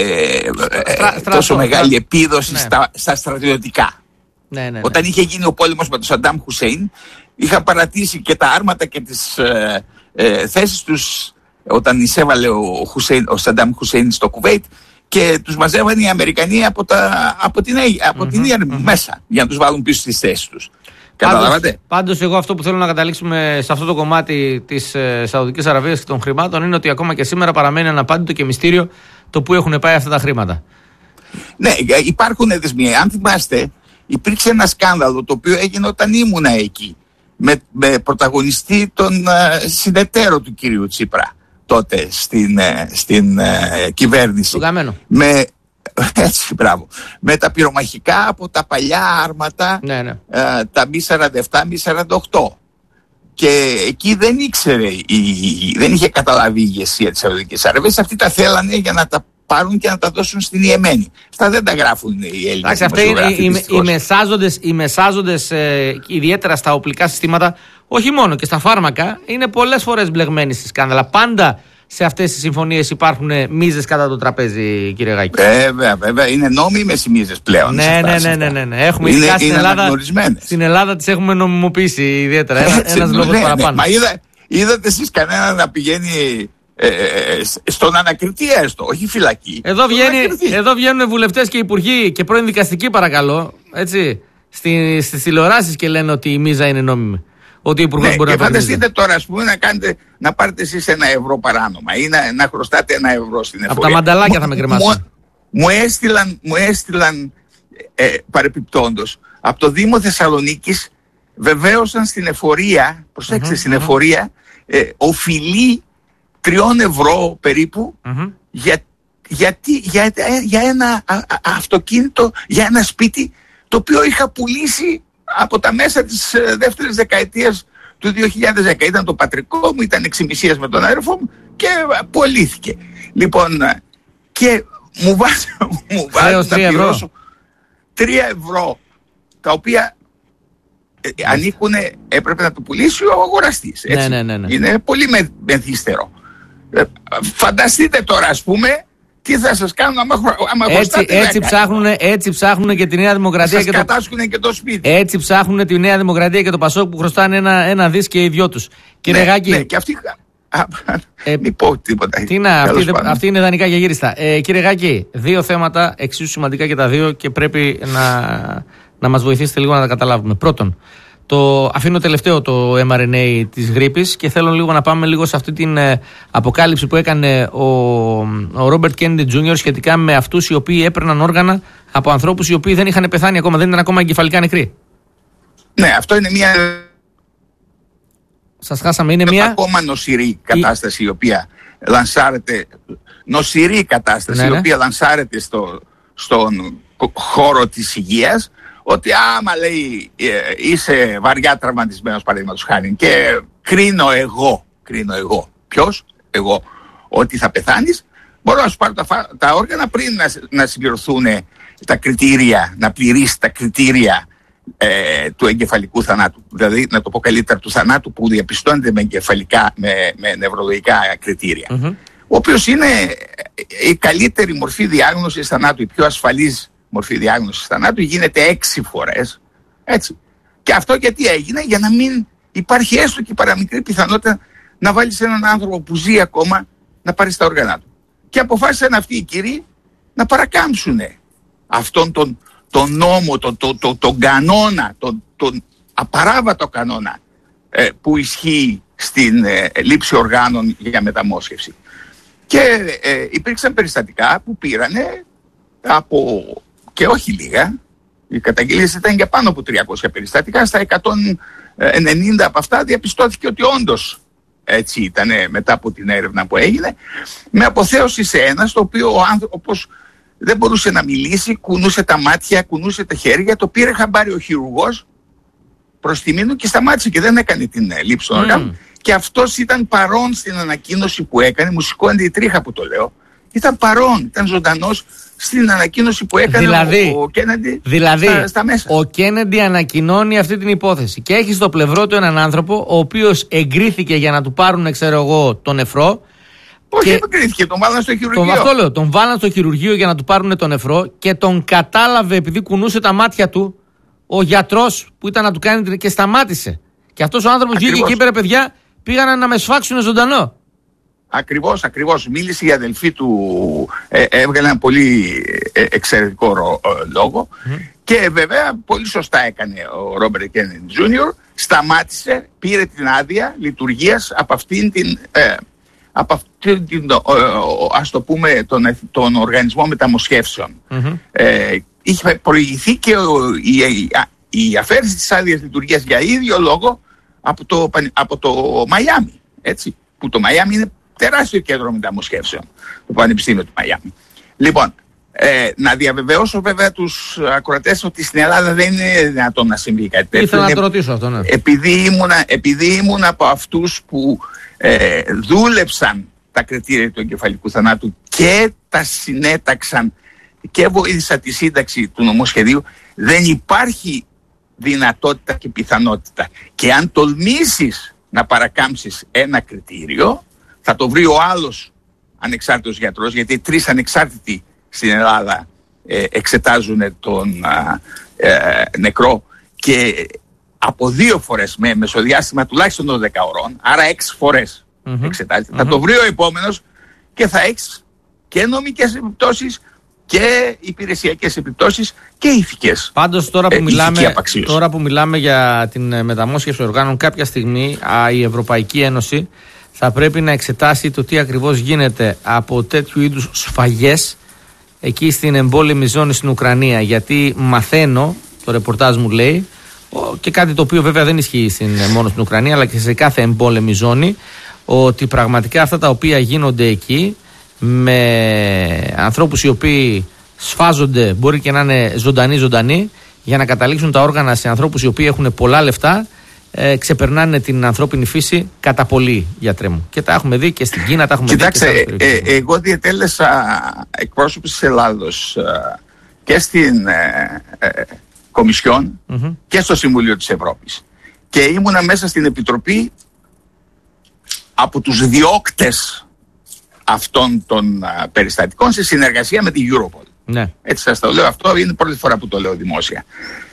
τόσο μεγάλη επίδοση στα στρατιωτικά. Ναι. Όταν είχε γίνει ο πόλεμος με τον Σαντάμ Χουσέιν, είχαν παρατήσει και τα άρματα και τις θέσεις τους όταν εισέβαλε ο Σαντάμ Χουσέιν στο Κουβέιτ, και τους μαζεύαν οι Αμερικανοί από την Ιερμή μέσα για να τους βάλουν πίσω στις θέσεις τους. Πάντως εγώ αυτό που θέλω να καταλήξουμε σε αυτό το κομμάτι της Σαουδικής Αραβίας και των χρημάτων είναι ότι ακόμα και σήμερα παραμένει αναπάντητο και μυστήριο το που έχουν πάει αυτά τα χρήματα. Ναι, υπάρχουν δεσμοί. Αν θυμάστε, υπήρξε ένα σκάνδαλο το οποίο έγινε όταν ήμουνα εκεί, με πρωταγωνιστή τον συνεταίρο του κυρίου Τσίπρα τότε στην κυβέρνηση. Τον Καμένο. Έτσι, μπράβο. Με τα πυρομαχικά από τα παλιά άρματα, τα Mi-47, Mi-48. Και εκεί δεν ήξερε, δεν είχε καταλάβει η ηγεσία της Σαουδικής Αραβίας. Αυτοί τα θέλανε για να τα πάρουν και να τα δώσουν στην Ιεμένη. Αυτά δεν τα γράφουν οι Έλληνες δημοσιογράφοι. Οι μεσάζοντες, ιδιαίτερα στα οπλικά συστήματα, όχι μόνο και στα φάρμακα, είναι πολλές φορές μπλεγμένοι στη σκάνδαλα. Πάντα σε αυτές τις συμφωνίες υπάρχουν μίζες κατά το τραπέζι, κύριε Γάκη. Βέβαια. Είναι νόμιμες οι μίζες πλέον. Ναι. Έχουμε στην Ελλάδα τις έχουμε νομιμοποιήσει ιδιαίτερα. Ένας λόγος παραπάνω. Μα είδατε εσείς κανένα να πηγαίνει στον ανακριτή έστω, όχι φυλακή. Εδώ βγαίνουν βουλευτές και υπουργοί και πρώην δικαστικοί, παρακαλώ, έτσι, στις τηλεοράσεις και λένε ότι η μίζα είναι νόμιμη. Ότι ο υπουργός μπορεί να φανταστείτε τώρα, ας πούμε, να πάρετε εσείς €1 παράνομα ή να χρωστάτε €1 στην εφορία. Από τα μανταλάκια θα με κρεμάσουν. Μου έστειλαν παρεπιπτόντως από το Δήμο Θεσσαλονίκης, βεβαίωσαν στην εφορία, προσέξτε, στην εφορία, οφειλεί €3 περίπου για ένα αυτοκίνητο, για ένα σπίτι το οποίο είχα πουλήσει από τα μέσα της δεύτερης δεκαετίας του 2010. Ήταν το πατρικό μου, ήταν εξημισίας με τον αδερφό μου και πωλήθηκε. Λοιπόν, και μου βάζουν να πληρώσω 3 ευρώ, τα οποία έπρεπε να το πουλήσει ο αγοραστής. Ναι. Είναι πολύ μεθύστερο. Φανταστείτε τώρα, ας πούμε, τι θα σας κάνουν άμα χρωστάτε. Έτσι ψάχνουν και τη Νέα Δημοκρατία. Σας κατάσχουν και το σπίτι. Έτσι ψάχνουν τη Νέα Δημοκρατία και το Πασόκ που χρωστάνε ένα δις και οι δυο τους. Κύριε Γάκη. Ναι, και αυτοί. Μην πω τίποτα. Αυτή είναι ιδανικά και γύριστα. Κύριε Γάκη, 2 θέματα εξίσου σημαντικά και τα 2 και πρέπει να μας βοηθήσετε λίγο να τα καταλάβουμε. Πρώτον, αφήνω τελευταίο το mRNA της γρίπης και θέλω λίγο να πάμε λίγο σε αυτή την αποκάλυψη που έκανε ο Ρόμπερτ Κέννεντι Τζούνιορ σχετικά με αυτούς οι οποίοι έπαιρναν όργανα από ανθρώπους οι οποίοι δεν είχαν πεθάνει ακόμα, δεν ήταν ακόμα εγκεφαλικά νεκροί. Ναι, αυτό είναι μια. Σας χάσαμε, είναι μια ακόμα νοσηρή κατάσταση η οποία λανσάρεται. Νοσηρή κατάσταση η οποία λανσάρεται στον χώρο της υγείας. Ότι άμα λέει είσαι βαριά τραυματισμένος, παραδείγματος χάρη, και κρίνω εγώ. Ποιος? Εγώ. Ότι θα πεθάνεις, μπορώ να σου πάρω τα όργανα πριν να συμπληρωθούν τα κριτήρια, να πληρείς τα κριτήρια του εγκεφαλικού θανάτου. Δηλαδή, να το πω καλύτερα, του θανάτου που διαπιστώνεται με νευρολογικά κριτήρια. Ο οποίος είναι η καλύτερη μορφή διάγνωσης θανάτου, η πιο ασφαλής μορφή διάγνωσης θανάτου, γίνεται 6 φορές. Έτσι. Και αυτό γιατί έγινε? Για να μην υπάρχει έστω και παραμικρή πιθανότητα να βάλεις έναν άνθρωπο που ζει ακόμα να πάρει τα όργανα του. Και αποφάσισαν αυτοί οι κύριοι να παρακάμψουν αυτόν τον νόμο, τον κανόνα, τον απαράβατο κανόνα που ισχύει στην λήψη οργάνων για μεταμόσχευση. Και υπήρξαν περιστατικά που πήρανε από, και όχι λίγα, οι καταγγελίες ήταν για πάνω από 300 περιστατικά, στα 190 από αυτά διαπιστώθηκε ότι όντως έτσι ήταν μετά από την έρευνα που έγινε, με αποθέωση σε ένα στο οποίο ο άνθρωπος δεν μπορούσε να μιλήσει, κουνούσε τα μάτια, κουνούσε τα χέρια, το πήρε χαμπάρι ο χειρουργός προς τιμήν του και σταμάτησε και δεν έκανε την λήψη των οργάνων. Και αυτός ήταν παρόν στην ανακοίνωση που έκανε, μου σηκώνεται η τρίχα που το λέω, ήταν παρόν, ήταν ζωντανός στην ανακοίνωση που έκανε ο Κέννεντι στα μέσα. Ο Κέννεντι ανακοινώνει αυτή την υπόθεση και έχει στο πλευρό του έναν άνθρωπο ο οποίος εγκρίθηκε για να του πάρουν, ξέρω εγώ, τον νεφρό. Όχι, δεν εγκρίθηκε, τον βάλαν στο χειρουργείο. Αυτό λέω, τον βάλαν στο χειρουργείο για να του πάρουν τον νεφρό και τον κατάλαβε επειδή κουνούσε τα μάτια του ο γιατρός που ήταν να του κάνει και σταμάτησε. Και αυτός ο άνθρωπος βγήκε και είπε: παιδιά, πήγαν να με σφάξουν ζωντανό. Ακριβώς. Μίλησε η αδελφή του, έβγαλε ένα πολύ εξαιρετικό λόγο και βέβαια πολύ σωστά έκανε ο Ρόμπερτ Κέννεντι Τζούνιορ, σταμάτησε, πήρε την άδεια λειτουργίας από αυτήν την, ας το πούμε, τον οργανισμό μεταμοσχεύσεων. Είχε προηγηθεί και η αφαίρεση της άδειας λειτουργίας για ίδιο λόγο από το Μαϊάμι, έτσι, που το Μαϊάμι είναι τεράστιο κέντρο μεταμοσχεύσεων, το Πανεπιστήμιο του Μαϊάμι. Λοιπόν, να διαβεβαιώσω βέβαια τους ακροατές ότι στην Ελλάδα δεν είναι δυνατόν να συμβεί κάτι τέτοιο. Ήθελα να το ρωτήσω αυτό, ναι. Επειδή ήμουν από αυτούς που δούλεψαν τα κριτήρια του εγκεφαλικού θανάτου και τα συνέταξαν και βοήθησα τη σύνταξη του νομοσχεδίου, δεν υπάρχει δυνατότητα και πιθανότητα. Και αν τολμήσεις να παρακάμψεις ένα κριτήριο, θα το βρει ο άλλος ανεξάρτητος γιατρός, γιατί 3 ανεξάρτητοι στην Ελλάδα εξετάζουν τον νεκρό και από 2 φορές με μεσοδιάστημα τουλάχιστον των 10 ώρων, άρα 6 φορές εξετάζεται. Θα το βρει ο επόμενος και θα έχεις και νομικές επιπτώσεις και υπηρεσιακές επιπτώσεις και ηθικές. Πάντως τώρα που μιλάμε για την μεταμόσχευση οργάνων, κάποια στιγμή η Ευρωπαϊκή Ένωση θα πρέπει να εξετάσει το τι ακριβώς γίνεται από τέτοιου είδους σφαγές εκεί στην εμπόλεμη ζώνη στην Ουκρανία. Γιατί μαθαίνω, το ρεπορτάζ μου λέει, και κάτι το οποίο βέβαια δεν ισχύει μόνο στην Ουκρανία αλλά και σε κάθε εμπόλεμη ζώνη, ότι πραγματικά αυτά τα οποία γίνονται εκεί με ανθρώπους οι οποίοι σφάζονται, μπορεί και να είναι ζωντανοί, για να καταλήξουν τα όργανα σε ανθρώπους οι οποίοι έχουν πολλά λεφτά, ξεπερνάνε την ανθρώπινη φύση κατά πολύ, γιατρέ μου. Και τα έχουμε δει και στην Κίνα, τα έχουμε δει. Κοιτάξτε, εγώ διετέλεσα εκπρόσωπος της Ελλάδος και στην Κομισιόν και στο Συμβούλιο της Ευρώπης. Και ήμουνα μέσα στην Επιτροπή από τους διώκτες αυτών των περιστατικών σε συνεργασία με την Europol. Ναι. Έτσι σας το λέω, αυτό είναι η πρώτη φορά που το λέω δημόσια.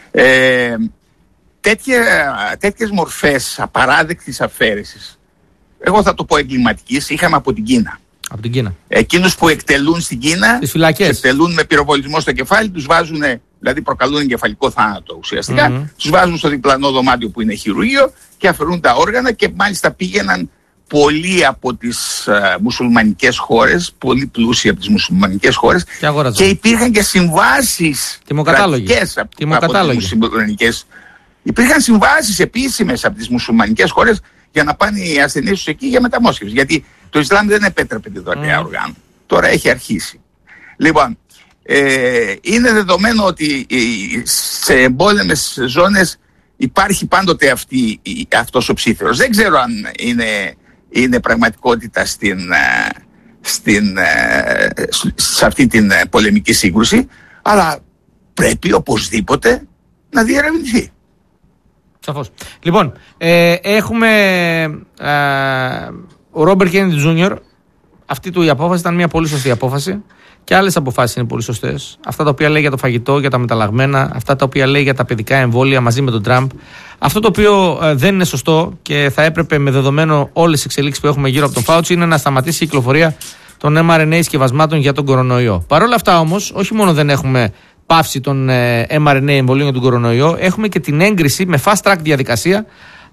Τέτοιες μορφές απαράδεκτης αφαίρεσης, εγώ θα το πω εγκληματικής, είχαμε από την Κίνα. Από την Κίνα. Εκείνους που εκτελούν στην Κίνα, εκτελούν με πυροβολισμό στο κεφάλι, τους βάζουν, δηλαδή προκαλούν εγκεφαλικό θάνατο ουσιαστικά, τους βάζουν στο διπλανό δωμάτιο που είναι χειρουργείο και αφαιρούν τα όργανα, και μάλιστα πήγαιναν πολλοί από τις μουσουλμανικές χώρες, πολύ πλούσιοι από τις μουσουλμανικές χώρες, και υπήρχαν και συμβάσεις κρατικές από τις μουσουλμανικές. Υπήρχαν συμβάσεις επίσημες από τις μουσουλμανικές χώρες για να πάνε οι ασθενείς τους εκεί για μεταμόσχευση. Γιατί το Ισλάμ δεν επέτρεπε τη δωρεά οργάνων. Τώρα έχει αρχίσει. Λοιπόν, είναι δεδομένο ότι σε εμπόλεμες ζώνες υπάρχει πάντοτε αυτός ο ψήθυρος. Δεν ξέρω αν είναι πραγματικότητα σε αυτή την πολεμική σύγκρουση, αλλά πρέπει οπωσδήποτε να διερευνηθεί. Σαφώς. Λοιπόν, έχουμε ο Ρόμπερτ Κέννεντι Τζούνιορ. Αυτή του η απόφαση ήταν μια πολύ σωστή απόφαση. Και άλλες αποφάσεις είναι πολύ σωστές. Αυτά τα οποία λέει για το φαγητό, για τα μεταλλαγμένα, αυτά τα οποία λέει για τα παιδικά εμβόλια μαζί με τον Τραμπ. Αυτό το οποίο δεν είναι σωστό και θα έπρεπε, με δεδομένο όλες τις εξελίξεις που έχουμε γύρω από τον Φάουτσι, είναι να σταματήσει η κυκλοφορία των mRNA συσκευασμάτων για τον κορονοϊό. Παρ' όλα αυτά όμως, όχι μόνο δεν έχουμε πάυση των mRNA εμβολίων για τον κορονοϊό, έχουμε και την έγκριση με fast track διαδικασία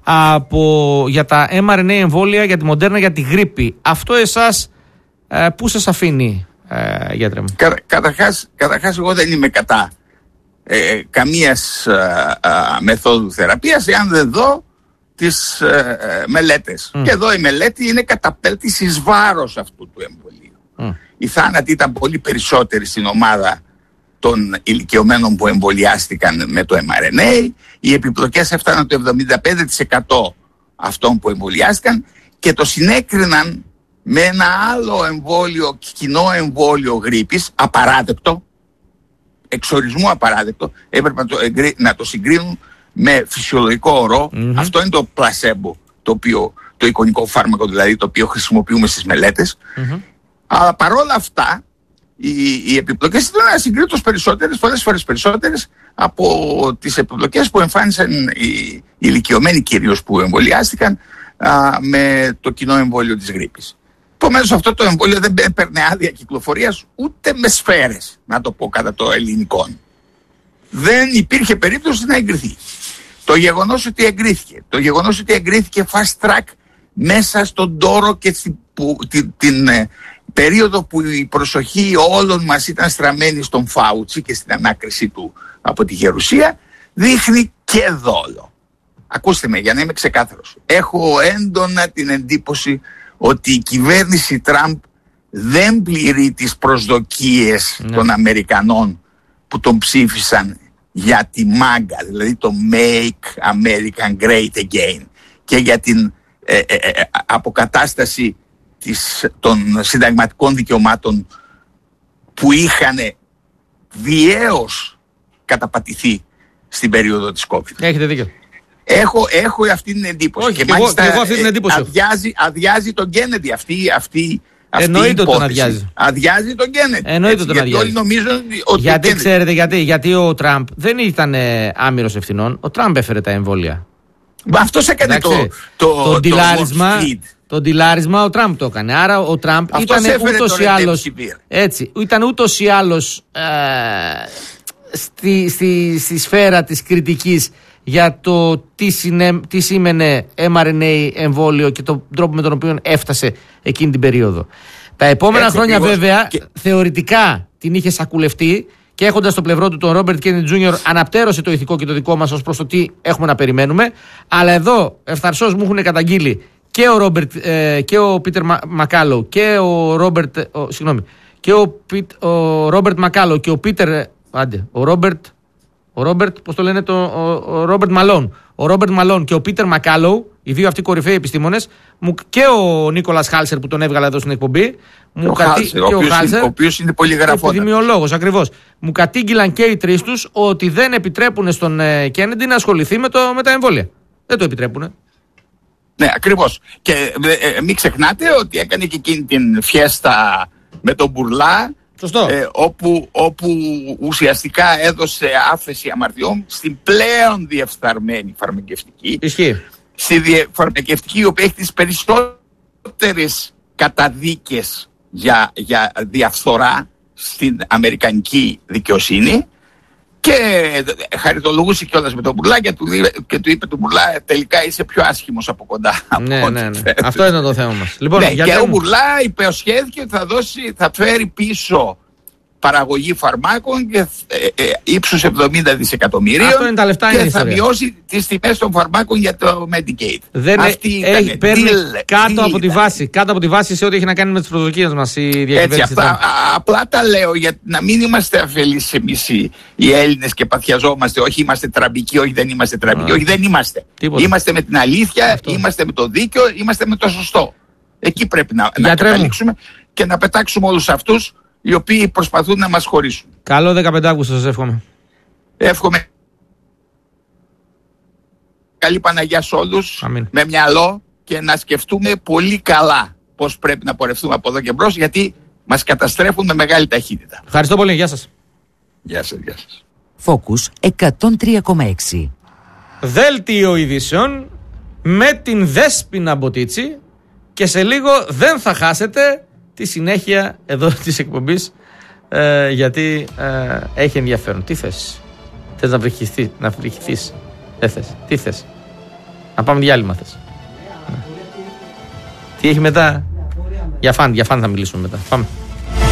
για τα mRNA εμβόλια για τη Μοντέρνα για τη γρίπη. Αυτό εσάς πού σας αφήνει, γιατρέ μου? Καταρχάς εγώ δεν είμαι κατά καμίας μεθόδου θεραπείας, εάν δεν δω τις μελέτες. Και εδώ η μελέτη είναι καταπέλτης εις βάρος αυτού του εμβολίου. Οι θάνατοι ήταν πολύ περισσότεροι στην ομάδα των ηλικιωμένων που εμβολιάστηκαν με το mRNA. Οι επιπλοκές έφταναν το 75% αυτών που εμβολιάστηκαν και το συνέκριναν με ένα άλλο εμβόλιο, κοινό εμβόλιο γρίπης, απαράδεκτο, εξορισμού απαράδεκτο. Έπρεπε να το συγκρίνουν με φυσιολογικό ορό. Αυτό είναι το πλασέμπο, το εικονικό φάρμακο δηλαδή, το οποίο χρησιμοποιούμε στις μελέτες. Αλλά παρόλα αυτά οι επιπλοκές ήταν ασυγκρίτως περισσότερες, πολλές φορές περισσότερες από τις επιπλοκές που εμφάνισαν οι ηλικιωμένοι κυρίως που εμβολιάστηκαν με το κοινό εμβόλιο της γρίπης. Επομένως αυτό το εμβόλιο δεν έπαιρνε άδεια κυκλοφορίας ούτε με σφαίρες, να το πω κατά το ελληνικό. Δεν υπήρχε περίπτωση να εγκριθεί. Το γεγονός ότι εγκρίθηκε fast track μέσα στον τόρο και την περίοδο που η προσοχή όλων μας ήταν στραμμένη στον Φάουτσι και στην ανάκρισή του από τη Γερουσία, δείχνει και δόλο. Ακούστε με, για να είμαι ξεκάθαρος. Έχω έντονα την εντύπωση ότι η κυβέρνηση Τραμπ δεν πληρεί τις προσδοκίες των Αμερικανών που τον ψήφισαν για τη μάγκα, δηλαδή το Make America Great Again, και για την αποκατάσταση των συνταγματικών δικαιωμάτων που είχαν βιαίως καταπατηθεί στην περίοδο της COVID. Έχετε δίκιο. Έχω αυτή την εντύπωση. Όχι, και μάλιστα εγώ αυτή την εντύπωση αδειάζει τον Κέννεντι αυτή εννοείται τον αδειάζει. Αδειάζει τον Κέννεντι. Εννοείται τον αδειάζει. Όλοι νομίζουν ότι γιατί ξέρετε γιατί ο Τραμπ δεν ήταν άμυρος ευθυνών. Ο Τραμπ έφερε τα εμβόλια. Αυτός έκανε το ντυλάρισμα ο Τραμπ το έκανε. Άρα ο Τραμπ ήταν ούτως ή άλλος, έτσι, ήταν ούτως ή άλλος στη σφαίρα της κριτικής για το τι σήμαινε mRNA εμβόλιο και τον τρόπο με τον οποίο έφτασε εκείνη την περίοδο. Τα επόμενα χρόνια βέβαια θεωρητικά την είχε σακουλευτεί και έχοντας στο πλευρό του τον Ρόμπερτ Κέννεντι Τζούνιορ αναπτέρωσε το ηθικό και το δικό μας ως προς το τι έχουμε να περιμένουμε. Αλλά εδώ ευθαρσώς μου έχουν καταγγείλει και ο Πίτερ Μακάλο και ο Ρόμπερτ Μακάλο και ο Πίτερ. Ο Ο Ρόμπερτ, πώς το λένε, ο Ρόμπερτ Μαλόν. Ο Ρόμπερτ Μαλόν και ο Πίτερ Μακάλοου, οι δύο αυτοί κορυφαίοι επιστήμονες, και ο Νίκολας Χάλσερ που τον έβγαλε εδώ στην εκπομπή. Ο οποίος είναι πολύ γραφόντας. Επιδημιολόγος, ακριβώς. Μου κατήγγυλαν και οι τρεις τους ότι δεν επιτρέπουν στον Κέννεντι να ασχοληθεί με τα εμβόλια. Δεν το επιτρέπουν. Ναι, ακριβώς. Και μην ξεχνάτε ότι έκανε και εκείνη την φιέστα με τον Μπουρλά. Όπου ουσιαστικά έδωσε άφεση αμαρτιών στην πλέον διεφθαρμένη φαρμακευτική. Ισχύει. Στη φαρμακευτική, η οποία έχει τις περισσότερες καταδίκες για διαφθορά στην αμερικανική δικαιοσύνη. Και χαριτολογούσε κιόλας με τον Μπουρλά και του είπε του Μπουρλά, τελικά είσαι πιο άσχημος από κοντά. Ναι. Αυτό ήταν το θέμα μας. Λοιπόν, και ο Μπουρλά υποσχέθηκε ότι θα φέρει πίσω παραγωγή φαρμάκων και ύψους 70 δισεκατομμυρίων. Αυτό είναι τα λεφτά, και θα μειώσει τις τιμές των φαρμάκων για το Medicaid. Παίρνει κάτω από τη βάση σε ό,τι έχει να κάνει με τις προσδοκίες μας η διακυβέρνηση. Έτσι, απλά τα λέω για να μην είμαστε αφελείς εμείς οι Έλληνες και παθιαζόμαστε. Όχι είμαστε τραμπικοί, όχι δεν είμαστε τραμπικοί. Όχι δεν είμαστε. Τίποτα. Είμαστε με την αλήθεια, είμαστε με το δίκαιο, είμαστε με το σωστό. Εκεί πρέπει να καταλήξουμε και να πετάξουμε όλους αυτούς οι οποίοι προσπαθούν να μας χωρίσουν. Καλό 15 Αύγουστο σας εύχομαι. Εύχομαι καλή Παναγιά σε όλους. Αμήν. Με μυαλό και να σκεφτούμε πολύ καλά πώς πρέπει να πορευτούμε από εδώ και μπρος, γιατί μας καταστρέφουν με μεγάλη ταχύτητα. Ευχαριστώ πολύ. Γεια σας. Γεια σας. Focus 103,6. Δέλτιο ειδήσεων με την Δέσποινα Μποτίτσι και σε λίγο δεν θα χάσετε τη συνέχεια εδώ της εκπομπής, γιατί έχει ενδιαφέρον. Τι θες? Θες να βρυχηθείς? Δεν θες? Τι θες? Να πάμε διάλειμμα θες? Τι έχει μετά? Για φαν θα μιλήσουμε μετά. Πάμε.